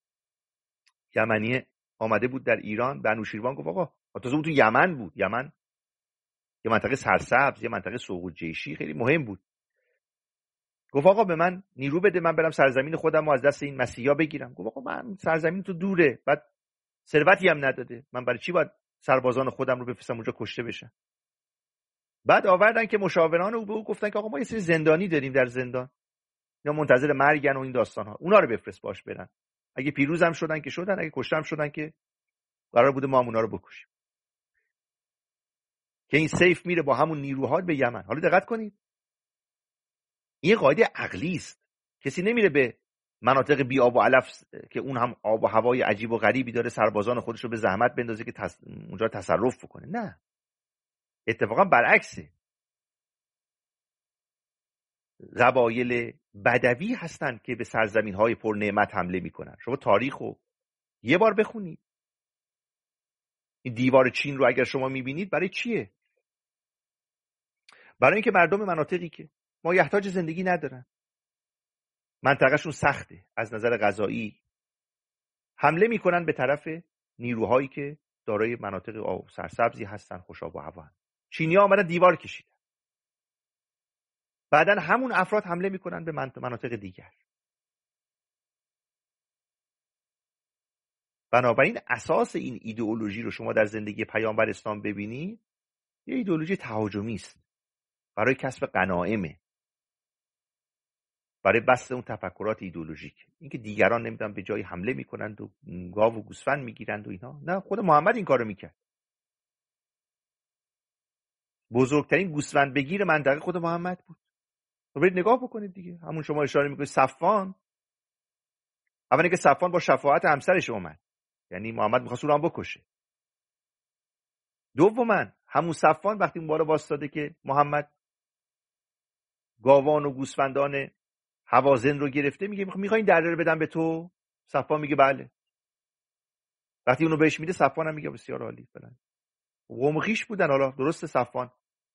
یمنی آمده بود در ایران، به انوشیروان گفت آقا، تازه اون تو یمن بود، یمن یه منطقه سرسبز، یه منطقه سوق جیشی خیلی مهم بود. گفت آقا به من نیرو بده، من برم سرزمین خودم رو از دست این مسیحا بگیرم. گفت آقا من سرزمین تو دوره، بعد ثروتی هم نداده، من برای چی باید سربازان خودم رو بفرستم اونجا کشته بشن؟ بعد آوردن که مشاوران او به او گفتن که آقا ما یه سری زندانی داریم در زندان، اینا منتظر مرگن و این داستان‌ها، اونا رو بفرست باش برن، اگه پیروزم شدن که شدن، اگه کشتم شدن که قرار بوده ما هم اونا رو بکشیم. که این سیف میره با همون نیروها به یمن. حالا دقت کنید، این قاعده عقلی است. کسی نمیره به مناطق بی آب و علف که اون هم آب و هوای عجیب و غریبی داره سربازان خودش رو به زحمت بندازه که اونجا تصرف بکنه. نه، اتفاقا برعکسه. قبایل بدوی هستن که به سرزمین‌های پر نعمت حمله میکنن. شما تاریخو یه بار بخونید. این دیوار چین رو اگر شما میبینید برای چیه؟ برای اینکه مردم مناطقی که مایحتاج زندگی ندارن، منطقهشون سخته از نظر غذایی، حمله میکنن به طرف نیروهایی که دارای مناطق سرسبزی هستن، خوش آب و هوا. چینی‌ها آمدن دیوار کشیدن، بعدن همون افراد حمله میکنن به مناطق دیگر. بنابراین اساس این ایدئولوژی رو شما در زندگی پیامبر اسلام ببینید، یه ایدئولوژی تهاجمی است برای کسب غنائمه، برای بسط اون تفکرات ایدئولوژیک. اینکه دیگران نمیدونم به جای حمله میکنند و گاو و گوسفند میگیرند و اینا، نه، خود محمد این کارو میکرد. بزرگترین گوسفند بگیر منطقه خود محمد بود. برید نگاه بکنید دیگه. همون شما اشاره میکنید صفوان، اولی که صفوان با شفاعت همسرش اومد، یعنی محمد می‌خواست اون رو بکشه. دوما همون صفوان وقتی اون بالا واسطاده که محمد گاوان و گوسفندان هوازن رو گرفته، میگه میخوای این دره رو بدم به تو؟ صفوان میگه بله. وقتی اونو بهش میده، صفوان هم میگه بسیار عالی فلان. قوم خویش بودن. حالا درسته صفوان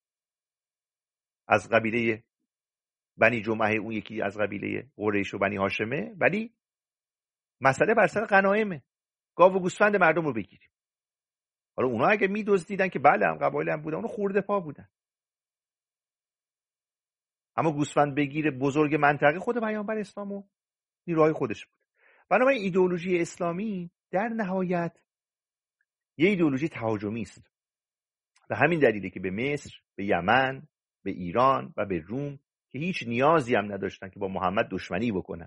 از قبیله بنی جمعه، اون یکی از قبیله قریش و بنی هاشمه، ولی مسئله بر سر غنایمه، گاو و گوسفند مردم رو بگیریم. حالا اونا اگه میدزدیدن که بله، هم قبایل هم بودن، اونو خورده پا بودن. اما گوسفند بگیر بزرگ منطقه خود پیامبر اسلام و نیروهای خودش بود. بنابراین ایدئولوژی اسلامی در نهایت یه ایدئولوژی تهاجمی است. به همین دلیله که به مصر، به یمن، به ایران و به روم که هیچ نیازی هم نداشتن که با محمد دشمنی بکنن،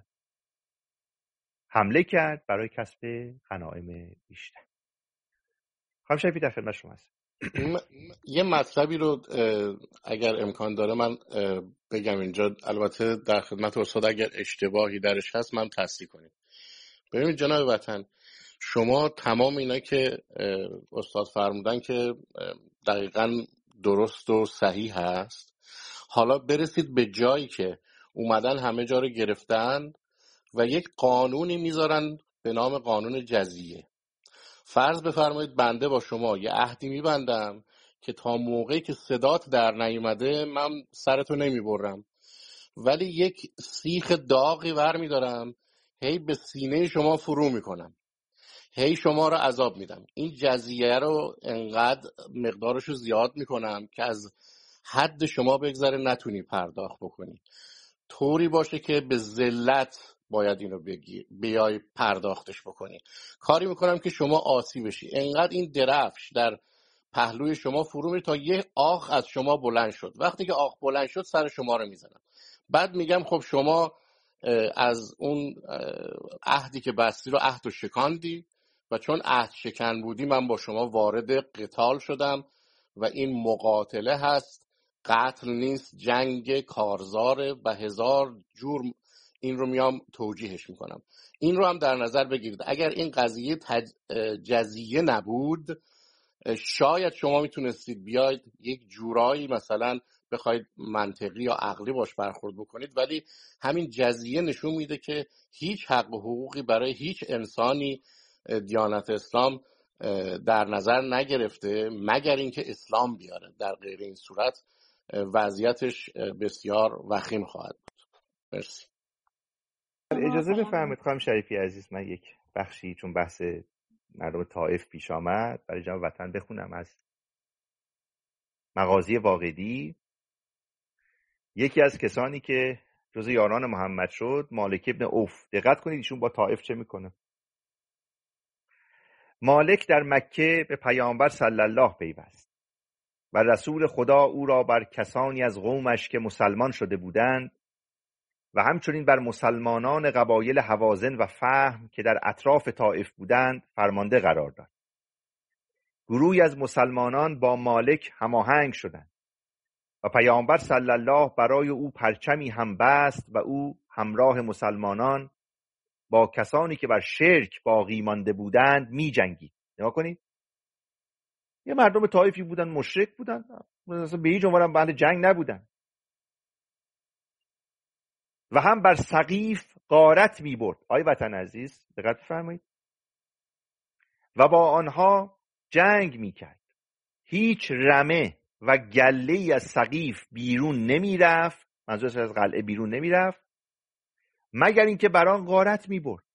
حمله کرد برای کسب غنایم بیشتر. خانم شریفی در خدمت شما هستم. یه مطلبی رو اگر امکان داره من بگم اینجا، البته در خدمت استاد اگر اشتباهی درش هست من تصحیح کنید. ببینید جناب وطن، شما تمام اینا که استاد فرمودن که دقیقاً درست و صحیح هست. حالا برسید به جایی که اومدن همه جا رو گرفتن و یک قانونی میذارن به نام قانون جزیه. فرض بفرمایید بنده با شما یه عهدی میبندم که تا موقعی که صدات در نیومده من سرتو نمیبرم، ولی یک سیخ داغی برمیدارم، هی به سینه شما فرو میکنم، هی شما رو عذاب میدم. این جزیه رو انقدر مقدارشو زیاد میکنم که از حد شما بگذره نتونی پرداخت بکنی، طوری باشه که به ذلت باید اینو بیای پرداختش بکنی. کاری میکنم که شما آسی بشی. انقدر این درفش در پهلوی شما فرو میره تا یه آخ از شما بلند شد. وقتی که آخ بلند شد سر شما رو میزنم. بعد میگم خب شما از اون عهدی که بستی رو عهد و شکاندی و چون عهد شکن بودی من با شما وارد قتال شدم و این مقاتله هست، قتل نیست، جنگ کارزاره و هزار جور این رو میام توجیهش میکنم. این رو هم در نظر بگیرید. اگر این قضیه جزیه نبود شاید شما میتونستید بیاید یک جورایی مثلا بخواید منطقی یا عقلی باش برخورد بکنید، ولی همین جزیه نشون میده که هیچ حق و حقوقی برای هیچ انسانی دیانت اسلام در نظر نگرفته مگر اینکه اسلام بیاره. در غیر این صورت وضعیتش بسیار وخیم خواهد بود. مرسی. اجازه بفرمایید خانم شریفی عزیز، من یک بخشی چون بحث مردم طائف پیش آمد برای جناب وطن بخونم از مغازی واقدی. یکی از کسانی که جزو یاران محمد شد مالک ابن عوف. دقت کنید ایشون با طائف چه میکنه. مالک در مکه به پیامبر صلی الله پیوست و رسول خدا او را بر کسانی از قومش که مسلمان شده بودند و همچنین بر مسلمانان قبایل هوازن و فهم که در اطراف طائف بودند فرمانده قرار داد. گروهی از مسلمانان با مالک هماهنگ شدند و پیامبر صلی الله برای او پرچمی هم بست و او همراه مسلمانان با کسانی که بر شرک باقی مانده بودند می جنگید. نگاه کنید، یه مردم طائفی بودن، مشرک بودن، مثلا به هیچ عنوان بند جنگ نبودن، و هم بر سقیف غارت می برد. آی وطن عزیز دقت فرمایید، و با آنها جنگ می کرد. هیچ رمه و گله ای از سقیف بیرون نمی رفت، منظورش از قلعه بیرون نمی رفت مگر اینکه بر آن غارت می برد.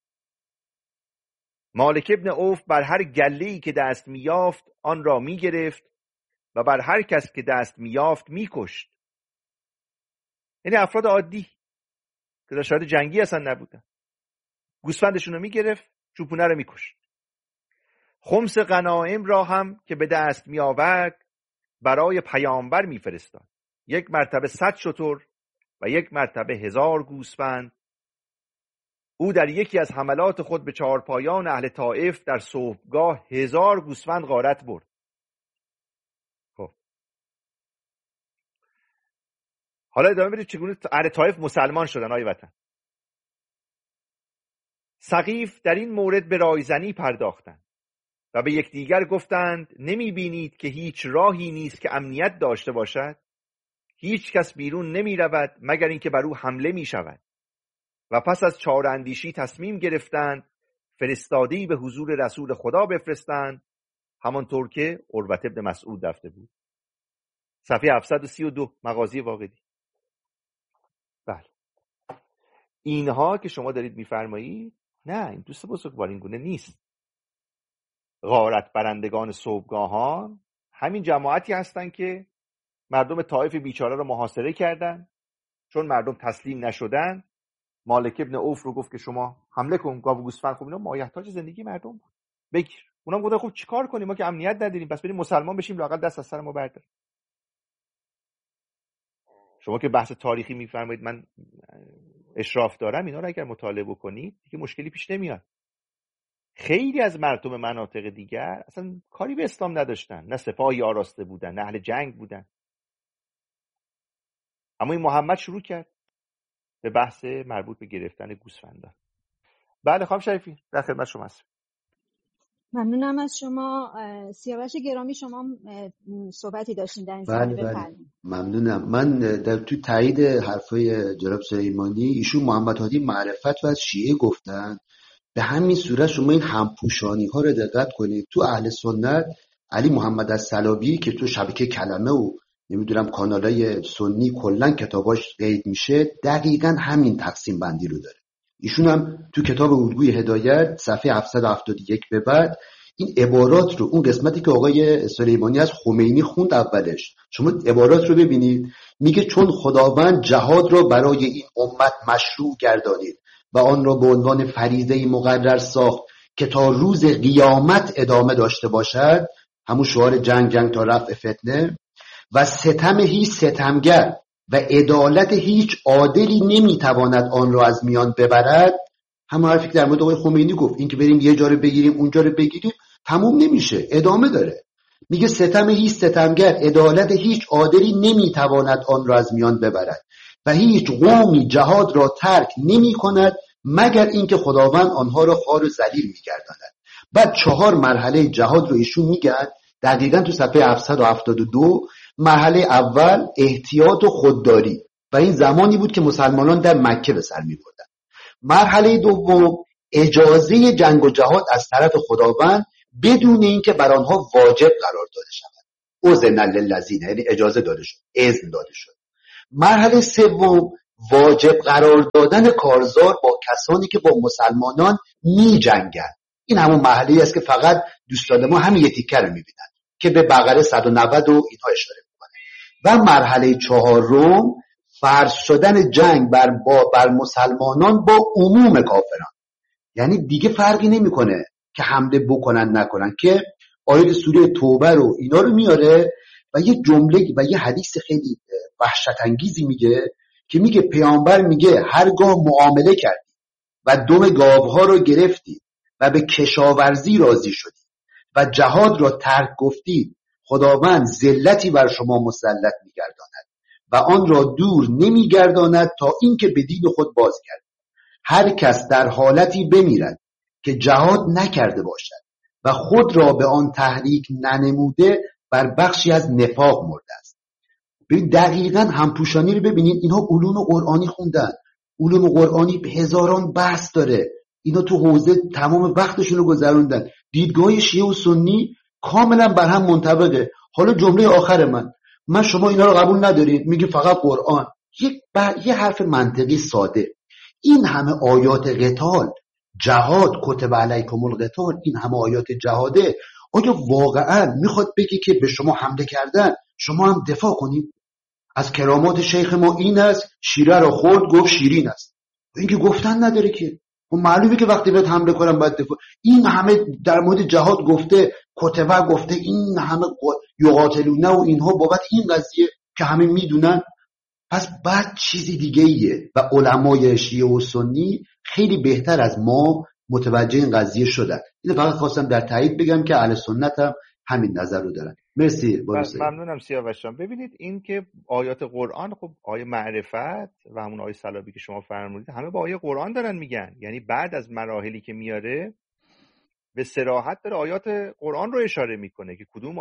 مالک ابن عوف بر هر گله ای که دست می یافت آن را می گرفت و بر هر کس که دست می یافت می کشت. یعنی افراد عادی که در شرایط جنگی اصلا نبودن، گوسفندشون رو می گرفت، چوپونه رو می کشت. خمس غنایم را هم که به دست می آورد برای پیامبر می فرستاد. یک مرتبه 100 شتر و یک مرتبه 1000 گوسفند. او در یکی از حملات خود به چهارپایان اهل طائف در صبحگاه 1000 گوسفند غارت برد. خب حالا ادامه بدید چگونه اهل طائف مسلمان شدن. آی وطن، سقیف در این مورد به رایزنی پرداختند و به یکدیگر گفتند نمی بینید که هیچ راهی نیست که امنیت داشته باشد؟ هیچ کس بیرون نمی رود مگر اینکه بر او حمله می شود. و پس از چاراندیشی تصمیم گرفتند فرستاده‌ای به حضور رسول خدا بفرستند، همانطور که عروة بن مسعود رفته بود. صفحه 732 مغازی واقدی. بله، اینها که شما دارید میفرمایید، نه این دوست بزرگوار این گونه نیست. غارت برندگان صبحگاهان همین جماعتی هستند که مردم طائف بیچاره رو محاصره کردن. چون مردم تسلیم نشدن، مالک ابن عوف رو گفت که شما حمله کن، گاو و گوسفند. خب اینا مایحتاج زندگی مردم بود، بگیر. اونم گفتن خب چیکار کنیم، ما که امنیت نداریم، پس بریم مسلمان بشیم، لااقل دست از سر ما بردار. شما که بحث تاریخی میفرمایید من اشراف دارم، اینا رو اگر مطالعه بکنید دیگه مشکلی پیش نمیاد. خیلی از مردم مناطق دیگر اصلا کاری به اسلام نداشتن، نه سپاهی آراسته بودن، نه اهل جنگ بودن. اما این محمد شروع کرد به بحث مربوط به گرفتن گوسفندان. بله خانم شریفی در خدمت شما هستم. ممنونم از شما. سیاوش گرامی شما صحبتی داشتین در این زمینه. بله ممنونم. من در تو تایید حرفای جناب سلیمانی، ایشون محمد هادی معرفت و از شیعه گفتن. به همین صورت شما این همپوشانی ها رو دقت کنید. تو اهل سنت علی محمد الصلابی که تو شبکه کلمه و نمیدونم کانالای سنی کلا کتاباش قید میشه، دقیقاً همین تقسیم بندی رو داره. ایشون هم تو کتاب الگوی هدایت صفحه 771 به بعد این عبارات رو، اون قسمتی که آقای سلیمانی از خمینی خوند اولش، شما عبارات رو ببینید. میگه چون خداوند جهاد را برای این امت مشروع گردانید و آن را به عنوان فریضه مقرر ساخت که تا روز قیامت ادامه داشته باشد، همون شعار جنگ تا رفع فتنه، و ستم هیچ ستمگر و عدالت هیچ عادلی نمیتواند آن را از میان ببرد. همون حرفی که در مورد آقای خمینی گفت، این که بریم یه جا رو بگیریم اونجا رو بگیریم تموم نمیشه، ادامه داره. میگه ستم هیچ ستمگر، عدالت هیچ عادلی نمیتواند آن را از میان ببرد و هیچ قومی جهاد را ترک نمی کند مگر اینکه خداوند آنها را خوار و ذلیل میگرداند. بعد 4 مرحله جهاد رو ایشون میگن دقیقاً تو صفحه 772. مرحله اول احتیاط و خودداری و این زمانی بود که مسلمانان در مکه به سر می‌بردند. مرحله دوم اجازه جنگ و جهاد از طرف خداوند بدون اینکه بر آنها واجب قرار داده شود. اذن للذین، یعنی اجازه داده شد، اذن داده شد. مرحله سوم واجب قرار دادن کارزار با کسانی که با مسلمانان می جنگن. این همون مرحله است که فقط دوستان ما همین یه تیکه رو میبینن که به بقره 190 و اینها اشاره میکنه. و مرحله چهارم فرض شدن جنگ بر مسلمانان با عموم کافران. یعنی دیگه فرقی نمیکنه که حمله بکنن نکنن، که آیه سوره توبه رو اینا رو میاره و یه جمله و یه حدیث خیلی وحشت انگیزی میگه که میگه پیامبر میگه هرگاه معامله کردید و دم گاوها رو گرفتید و به کشاورزی راضی شدید و جهاد را ترک گفتید، خداوند ذلتی بر شما مسلط میگرداند و آن را دور نمیگرداند تا اینکه به دین خود باز کرد. هر کس در حالتی بمیرد که جهاد نکرده باشد و خود را به آن تحریک ننموده بر بخشی از نفاق مرده است. ببین دقیقاً همپوشانی رو ببینید. اینها علوم قرآنی خوندن، علوم قرآنی هزاران بحث داره، اینا تو حوزه تمام وقتشون رو گذروندن. دیدگاه شیعه و سنی کاملا بر هم منطبقه. حالا جمله آخر من شما اینا رو قبول ندارید، میگی فقط قرآن. یه حرف منطقی ساده، این همه آیات قتال، جهاد، کتب علیکم القتال، این همه آیات جهاده، آیا واقعا میخواد بگی که به شما حمله کردن شما هم دفاع کنید؟ از کرامات شیخ ما این است شیره رو خورد گفت شیرین است. این که گفتن نداره که، معلومه که وقتی بهت حمله کنم باید دفاع. این همه در مورد جهاد گفته، کتبه گفته، این همه یقاتلونه و اینها بابت این قضیه که همه میدونن. پس بعد چیزی دیگه ایه و علمای شیعه و سنی خیلی بهتر از ما متوجه این قضیه شدن. اینو فقط خواستم در تایید بگم که اهل سنت هم همین نظر رو دارن. مرسی. ممنونم سیاوش جان. ببینید این که آیات قرآن، خب آیه معرفت و همون آیه صلابی که شما فرمودید همه با آیه قرآن دارن میگن. یعنی بعد از مراحلی که میاره به صراحت داره آیات قرآن رو اشاره میکنه که کدوم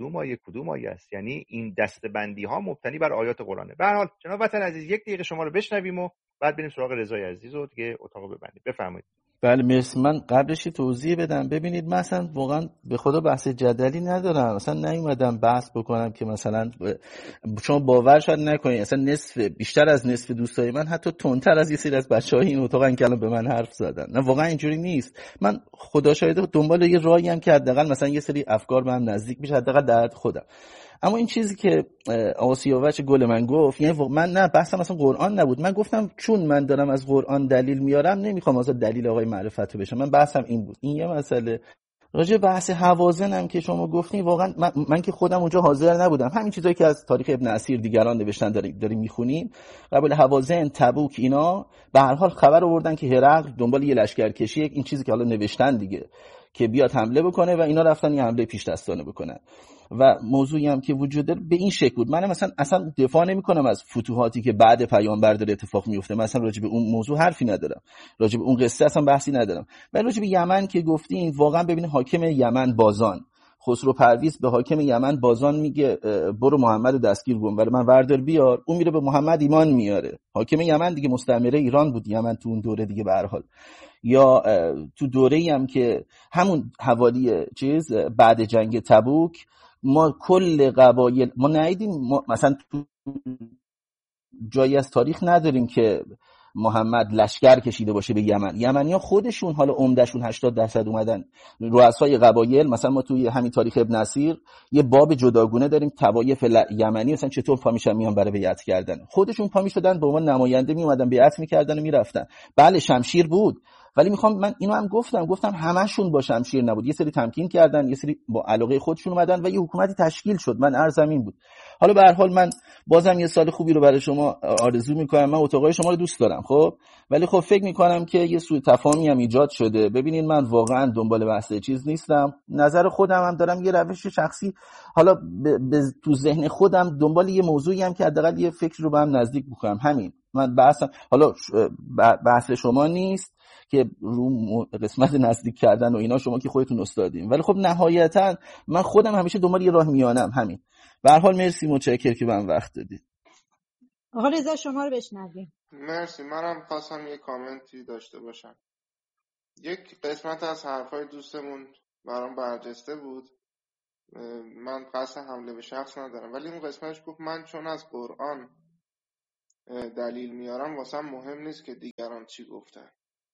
آیه است. یعنی این دسته‌بندی ها مبتنی بر آیات قرآنه. به هر حال جناب وطن عزیز، یک دقیقه شما رو بشنویم و بعد بریم سراغ رضای عزیز و دیگه اتاق ببندیم. بفرمایید. بله مرسی. من قبلش توضیح بدم. ببینید مثلا واقعا به خدا بحث جدلی ندارم، مثلا نیومدم بحث بکنم که مثلا شما باور شاید نکنید اصلا بیشتر از نصف دوستای من حتی تندتر از یه سری از بچهای این اتاقن که الان به من حرف زدن. نه واقعا اینجوری نیست. من خدا شاهده دنبال یه راهی ام که حداقل مثلا یه سری افکار به هم نزدیک بشه، حداقل در حد خودم. اما این چیزی که آقا سیاوش گل من گفت، یعنی من نه بحثم مثلا قرآن نبود. من گفتم چون من دارم از قرآن دلیل میارم نمیخوام مثلا دلیل آقای معرفت بشه. من بحثم این بود. این یه مسئله. راجع بحث هوازنم که شما گفتین، واقعا من که خودم اونجا حاضر نبودم. همین چیزایی که از تاریخ ابن اسیر دیگران نوشتن داریم میخونیم. قبل هوازن، تبوک، اینا به هر حال خبر آوردن که هرقل دنبال یه لشکرکشی، این چیزی که حالا نوشتن دیگه، که بیاد حمله بکنه و اینا رفتن یه حمله پیش دستانه بکنن. و موضوعی هم که وجود داره به این شکل بود. من مثلا اصلا دفاع نمی کنم از فتوحاتی که بعد پیامبر داره اتفاق میفته، مثلا راجع به اون موضوع حرفی ندارم، راجع به اون قصه اصلا بحثی ندارم. ولی راجع به یمن که گفتین، واقعا ببینید حاکم یمن بازان، خسرو پرویز به حاکم یمن بازان میگه برو محمد دستگیر کن ولی من وردار بیار. اون میره به محمد ایمان میاره. حاکم یمن دیگه مستعمره ایران بود یمن تو اون دوره دیگه. به هر حال یا تو دوره‌ای هم که همون حوالی بعد جنگ تبوک، ما کل قبایل ما ندیدیم، مثلا تو جایی از تاریخ نداریم که محمد لشکر کشیده باشه به یمن. یمنی‌ها خودشون حالا عمدهشون 80% اومدن رؤسای قبایل. مثلا ما توی همین تاریخ ابن اسیر یه باب جداگونه داریم، طوایف یمنی مثلا چطور پا میشن میان برای بیعت کردن. خودشون پا میشدن به عنوان نماینده میومدن بیعت میکردن و میرفتن. بله شمشیر بود، ولی میخوام من اینو هم گفتم همشون با شمشیر نبود. یه سری تمکین کردن، یه سری با علاقه خودشون اومدن و یه حکومتی تشکیل شد. من عرضم این بود. حالا به هر حال من بازم یه سال خوبی رو برای شما آرزو میکنم. من اتاقای شما رو دوست دارم، خب، ولی خب فکر میکنم که یه سوء تفاهمی هم ایجاد شده. ببینید من واقعا دنبال بحث چیز نیستم، نظر خودم هم دارم، یه روش شخصی حالا تو ذهن خودم دنبال یه موضوعی هم که حداقل یه فکر رو به هم نزدیک بکنم. همین من بحثم. حالا بحث شما نیست که رو قسمت نزدیک کردن و اینا، شما که خودتون استادین، ولی خب نهایتا من خودم همیشه دنبال یه راه میانم. همین. به هر حال مرسی، متشکرم که من وقت دادید. آقا رضا شما رو بشنویم. مرسی. منم خواستم یه کامنتی داشته باشم. یک قسمت از حرفای دوستمون برام برجسته بود. من قصد حمله به شخص ندارم، ولی اون قسمتش گفت من چون از قرآن دلیل میارم واسم مهم نیست که دیگران چی گفتن.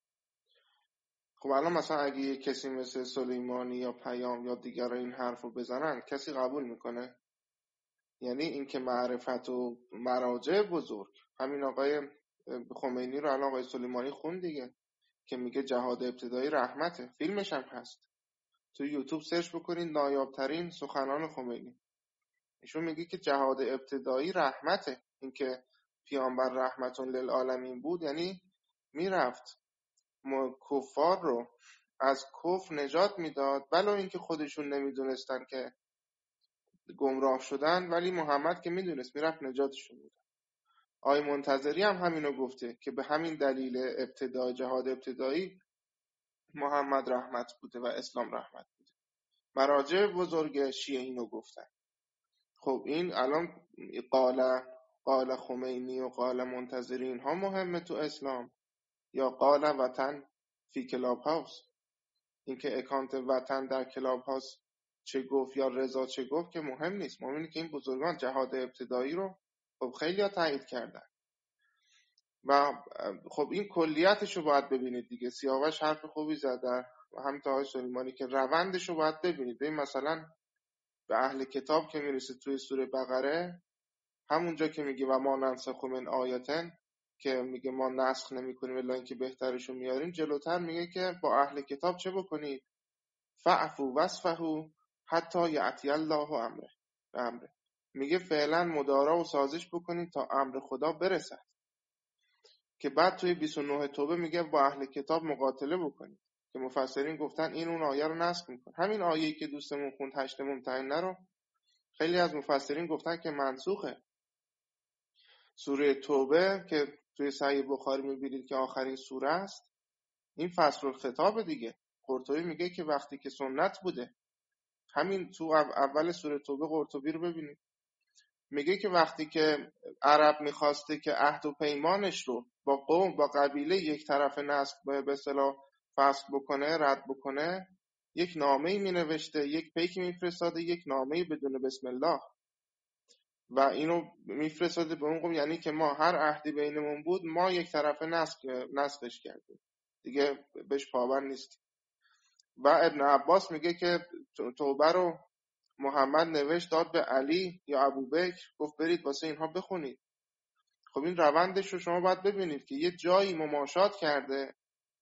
خب الان مثلا اگه یه کسی مثل سلیمانی یا پیام یا دیگران این حرفو بزنن کسی قبول میکنه؟ یعنی اینکه معرفت و مراجع بزرگ، همین آقای خمینی رو الان آقای سلیمانی خون دیگه که میگه جهاد ابتدایی رحمته، فیلمش هم هست، تو یوتیوب سرچ بکنید نایابترین سخنان خمینی. ایشون میگه که جهاد ابتدایی رحمته، اینکه پیامبر رحمتون للعالمین بود، یعنی میرفت کفار رو از کفر نجات میداد، ولو اینکه خودشون نمیدونستن که گمراه شدن، ولی محمد که میدونست میرفت نجاتشون میداد. آقای منتظری هم همینو گفته که به همین دلیل ابتدای جهاد ابتدایی محمد رحمت بوده و اسلام رحمت بوده. مراجع بزرگ شیعه اینو گفتن. خب این الان قال خمینی و قال منتظری اینها مهمه تو اسلام یا قال وطن فی کلاب هاوس؟ اینکه اکانت وطن در کلاب هاوس چه گفت یا رضا چه گفت که مهم نیست. مهم اینه که این بزرگان جهاد ابتدایی رو خب خیلی ها تایید کردن و خب این کلیتش رو باید ببینید دیگه. سیاوش حرف خوبی زد در همین آقای سلیمانی که روندش رو باید ببینید. ببین مثلا به اهل کتاب که میرسه توی سوره بقره، همونجا که میگه و ما ننسخ من آیتن، که میگه ما نسخ نمی کنیم الا اینکه بهترشو میاریم، جلوتر میگه که با اهل کتاب چه بکنید؟ فعفو واصفحوا حتی یأتی الله امره. میگه فعلا مدارا و سازش بکنید تا امر خدا برسد. که بعد توی 29 توبه میگه با اهل کتاب مقاتله بکنید، که مفسرین گفتن این اون آیه رو نسخ میکنه. همین آیه‌ای که دوستمون خوند 8 ممتحنه رو خیلی از مفسرین گفتن که منسوخه. سوره توبه که توی صحیح بخاری میبینید که آخرین سوره است، این فصل الخطاب دیگه. قرطبی میگه که وقتی که سنت بوده، همین تو اول سوره توبه قرطبی رو ببینید، میگه که وقتی که عرب میخواسته که عهد و پیمانش رو با قوم با قبیله یک طرف نسخ به اصطلاح فسخ بکنه، رد بکنه، یک نامه‌ای مینوشته، یک پیکی میفرستاده، یک نامه‌ای بدون بسم الله، و اینو میفرستاده به اون قوم، یعنی که ما هر عهدی بینمون بود ما یک طرفه نسخش کردیم دیگه، بهش پابند نیست. و ابن عباس میگه که توبه رو محمد نوشت داد به علی یا ابوبکر، گفت برید واسه اینها بخونید. خب این روندش رو شما باید ببینید که یه جایی مماشات کرده.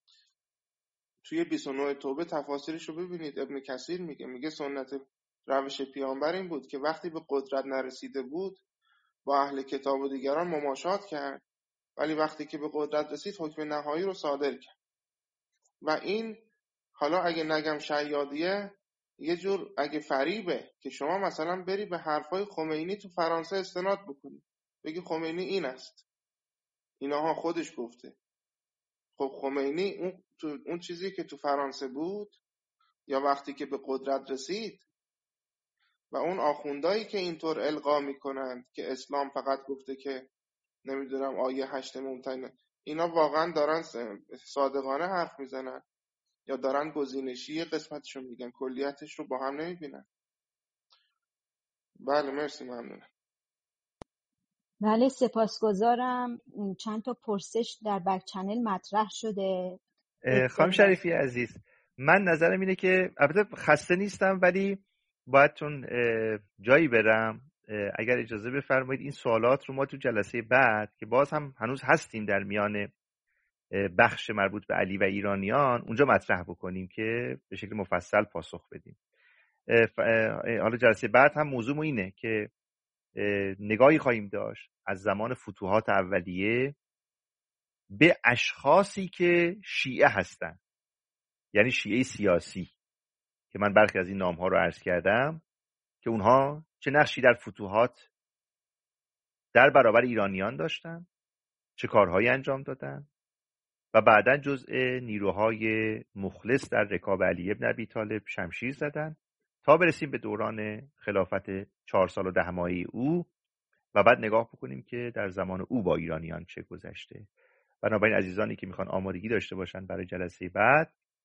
توی 29 توبه تفاسیرش رو ببینید، ابن کثیر میگه سنت روش پیامبر این بود که وقتی به قدرت نرسیده بود با اهل کتاب و دیگران مماشات کرد، ولی وقتی که به قدرت رسید حکم نهایی رو صادر کرد. و این حالا اگه نگم شیادیه، یه جور اگه فریبه که شما مثلا بری به حرفای خمینی تو فرانسه استناد بکنی، بگی خمینی این است، اینها خودش گفته. خب خمینی اون چیزی که تو فرانسه بود یا وقتی که به قدرت رسید و اون آخوندایی که اینطور القا میکنند که اسلام فقط گفته که نمیدونم آیه 8 ممتحنه، اینا واقعا دارن صادقانه حرف میزنن یا دارن گزینشی قسمتشون میگن، کلیتش رو با هم نمیبینن؟ بله مرسی، ممنونم. بله سپاسگزارم. چند تا پرسش در بک چنل مطرح شده. خانم شریفی عزیز، من نظرم اینه که البته خسته نیستم ولی باید چون جایی برم، اگر اجازه بفرمایید این سوالات رو ما تو جلسه بعد که باز هم هنوز هستیم در میان بخش مربوط به علی و ایرانیان اونجا مطرح بکنیم که به شکل مفصل پاسخ بدیم. حالا جلسه بعد هم موضوع اینه که نگاهی خواهیم داشت از زمان فتوحات اولیه به اشخاصی که شیعه هستن، یعنی شیعه سیاسی، که من برخی از این نام‌ها رو عرض کردم که اونها چه نقشی در فتوحات در برابر ایرانیان داشتن، چه کارهایی انجام دادن و بعداً جزء نیروهای مخلص در رکاب علی ابن ابی طالب شمشیر زدن تا برسیم به دوران خلافت 4 سال و 10 ماهه او و بعد نگاه بکنیم که در زمان او با ایرانیان چه گذشته. بنابراین عزیزانی که میخوان آمادگی داشته باشن برای جلسه بعد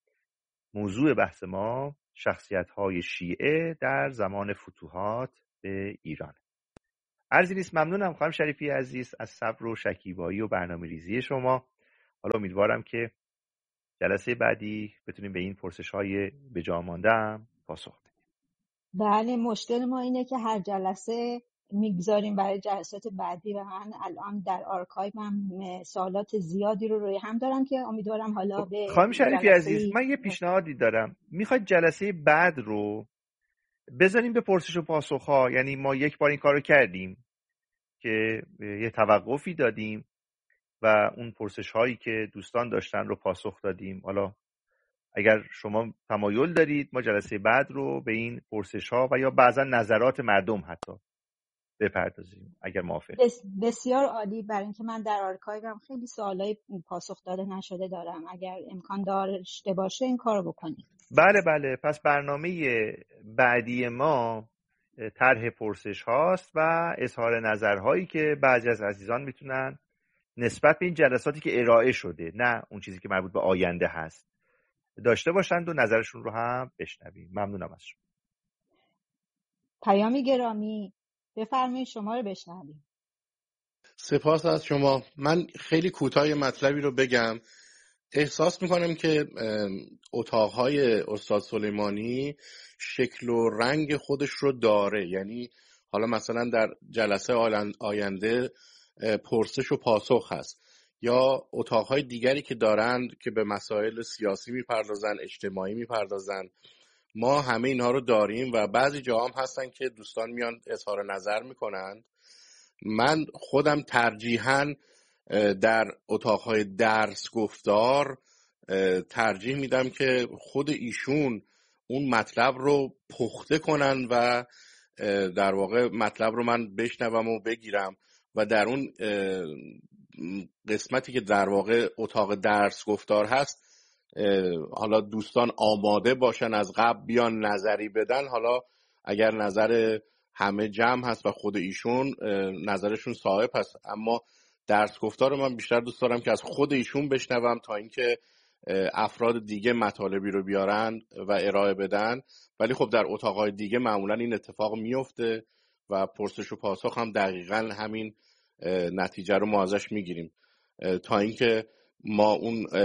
موضوع بحث ما شخصیت‌های شیعه در زمان فتوحات به ایران. عرضی نیست، ممنونم خانم شریفی عزیز از صبر و شکیبایی و برنامه‌ریزی شما. حالا امیدوارم که جلسه بعدی بتونیم به این پرسش‌های به جا مانده‌ام پاسخ بدیم. بله، مشکل ما اینه که هر جلسه میگذاریم برای جلسات بعدی و من الان در آرکایوم سوالات زیادی رو روی هم دارم که امیدوارم حالا به خانم شریفی عزیز، جلسه من یه پیشنهادی دارم. میخواید جلسه بعد رو بذاریم به پرسش و پاسخ‌ها؟ یعنی ما یک بار این کارو کردیم که یه توقفی دادیم و اون پرسش‌هایی که دوستان داشتن رو پاسخ دادیم. حالا اگر شما تمایل دارید ما جلسه بعد رو به این پرسش‌ها و یا بعضا نظرات مردم حتی بپردازیم اگر موافق. بسیار عالی، برای اینکه من در آرکایوم خیلی سوالای پاسخ داده نشده دارم. اگر امکان داشته باشه این کارو بکنید. بله، پس برنامه بعدی ما طرح پرسش هاست و اظهار نظرهایی که بعضی از عزیزان میتونن نسبت به این جلساتی که ارائه شده، نه اون چیزی که مربوط به آینده هست، داشته باشند و نظرشون رو هم بشنویم. ممنونم از شما. پیامی گرامی بفرمایید، شما رو بشنویم. سپاس از شما. من خیلی کوتاه مطلبی رو بگم. احساس میکنم که اتاقهای استاد سلیمانی شکل و رنگ خودش رو داره. یعنی حالا مثلا در جلسه آینده پرسش و پاسخ هست، یا اتاقهای دیگری که دارند که به مسائل سیاسی میپردازن، اجتماعی میپردازن. ما همه اینها رو داریم و بعضی جاها هم هستن که دوستان میان اظهار نظر میکنن. من خودم ترجیحاً در اتاقهای درس گفتار ترجیح میدم که خود ایشون اون مطلب رو پخته کنن و در واقع مطلب رو من بشنوم و بگیرم و در اون قسمتی که در واقع اتاق درس گفتار هست حالا دوستان آماده باشن از قبل بیان نظری بدن. حالا اگر نظر همه جمع هست و خود ایشون نظرشون صاحب هست، اما درس گفتار من بیشتر دوست دارم که از خود ایشون بشنوم تا اینکه افراد دیگه مطالبی رو بیارن و ارائه بدن. ولی خب در اتاقهای دیگه معمولا این اتفاق میفته و پرسش و پاسخ هم دقیقاً همین نتیجه رو ما ازش میگیریم، تا اینکه ما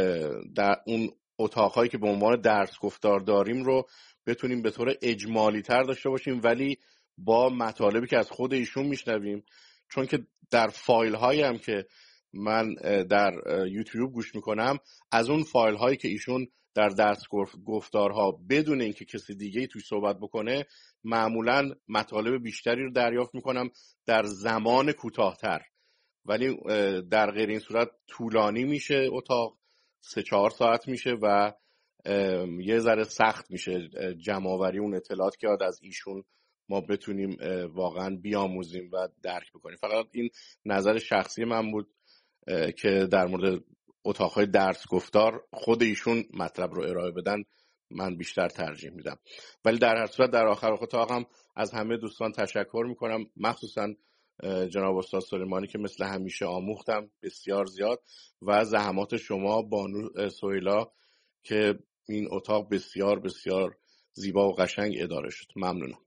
اون اتاقهایی که به عنوان درس گفتار داریم رو بتونیم به طور اجمالی تر داشته باشیم ولی با مطالبی که از خود ایشون میشنویم. چون که در فایل هایی هم که من در یوتیوب گوش میکنم، از اون فایل هایی که ایشون در درس گفتارها بدون اینکه کسی دیگه توی صحبت بکنه معمولا مطالب بیشتری رو دریافت میکنم در زمان کوتاه‌تر، ولی در غیر این صورت طولانی میشه، اتاق 3-4 ساعت میشه و یه ذره سخت میشه جمع‌آوری اون اطلاعات که از ایشون ما بتونیم واقعا بیاموزیم و درک بکنیم. فقط این نظر شخصی من بود که در مورد اتاقهای درس گفتار خود ایشون مطلب رو ارائه بدن من بیشتر ترجیح میدم. ولی در هر صورت در آخر اتاقم از همه دوستان تشکر میکنم، مخصوصا جناب استاد سلیمانی که مثل همیشه آموختم بسیار زیاد، و زحمات شما بانو سهیلا که این اتاق بسیار بسیار زیبا و قشنگ اداره شد. ممنونم.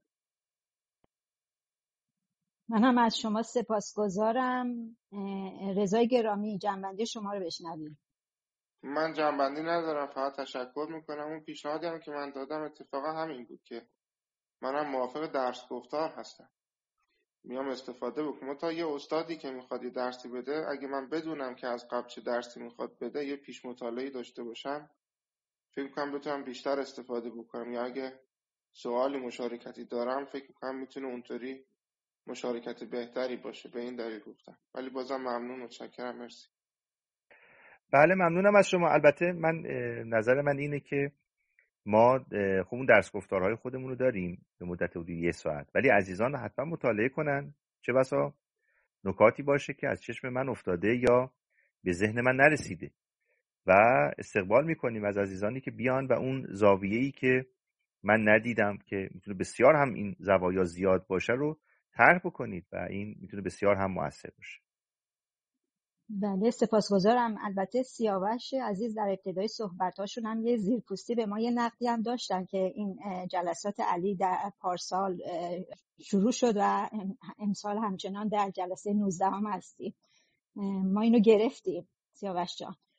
من هم از شما سپاسگزارم. رضای گرامی جنبندی شما رو بشنویم. من جنبندی ندارم، فقط تشکر میکنم. اون پیشنهادی هم که من دادم اتفاقا همین بود که منم موافق درس گفتار هستم، میام استفاده بکنم. تا یه استادی که میخواد یه درسی بده، اگه من بدونم که از قبل چه درسی میخواد بده، یه پیش مطالعه‌ای داشته باشم، فکر میکنم بتونم بیشتر استفاده بکنم. یا اگه سوالی مشارکتی دارم فکر میکنم میتونه اونطوری مشارکت بهتری باشه. به این دلیل گفتم. ولی بازم ممنون، متشکرم، مرسی. بله ممنونم از شما. البته من نظر من اینه که ما خب اون درس گفتارهای خودمون رو داریم به مدت حدود 1 ساعت، ولی عزیزان حتما مطالعه کنن، چه بسا نکاتی باشه که از چشم من افتاده یا به ذهن من نرسیده، و استقبال میکنیم از عزیزانی که بیان و اون زاویه‌ای که من ندیدم که میتونه بسیار هم این زوایا زیاد باشه رو طرح بکنید و این میتونه بسیار هم مؤثر باشه. بله سپاسگزارم. البته سیاوش عزیز در ابتدای صحبتاشون هم یه زیرپوستی به ما یه نقدی هم داشتن که این جلسات علی در پارسال شروع شد و امسال همچنان در جلسه 19 هم هستیم. ما اینو گرفتیم سیاوش جان.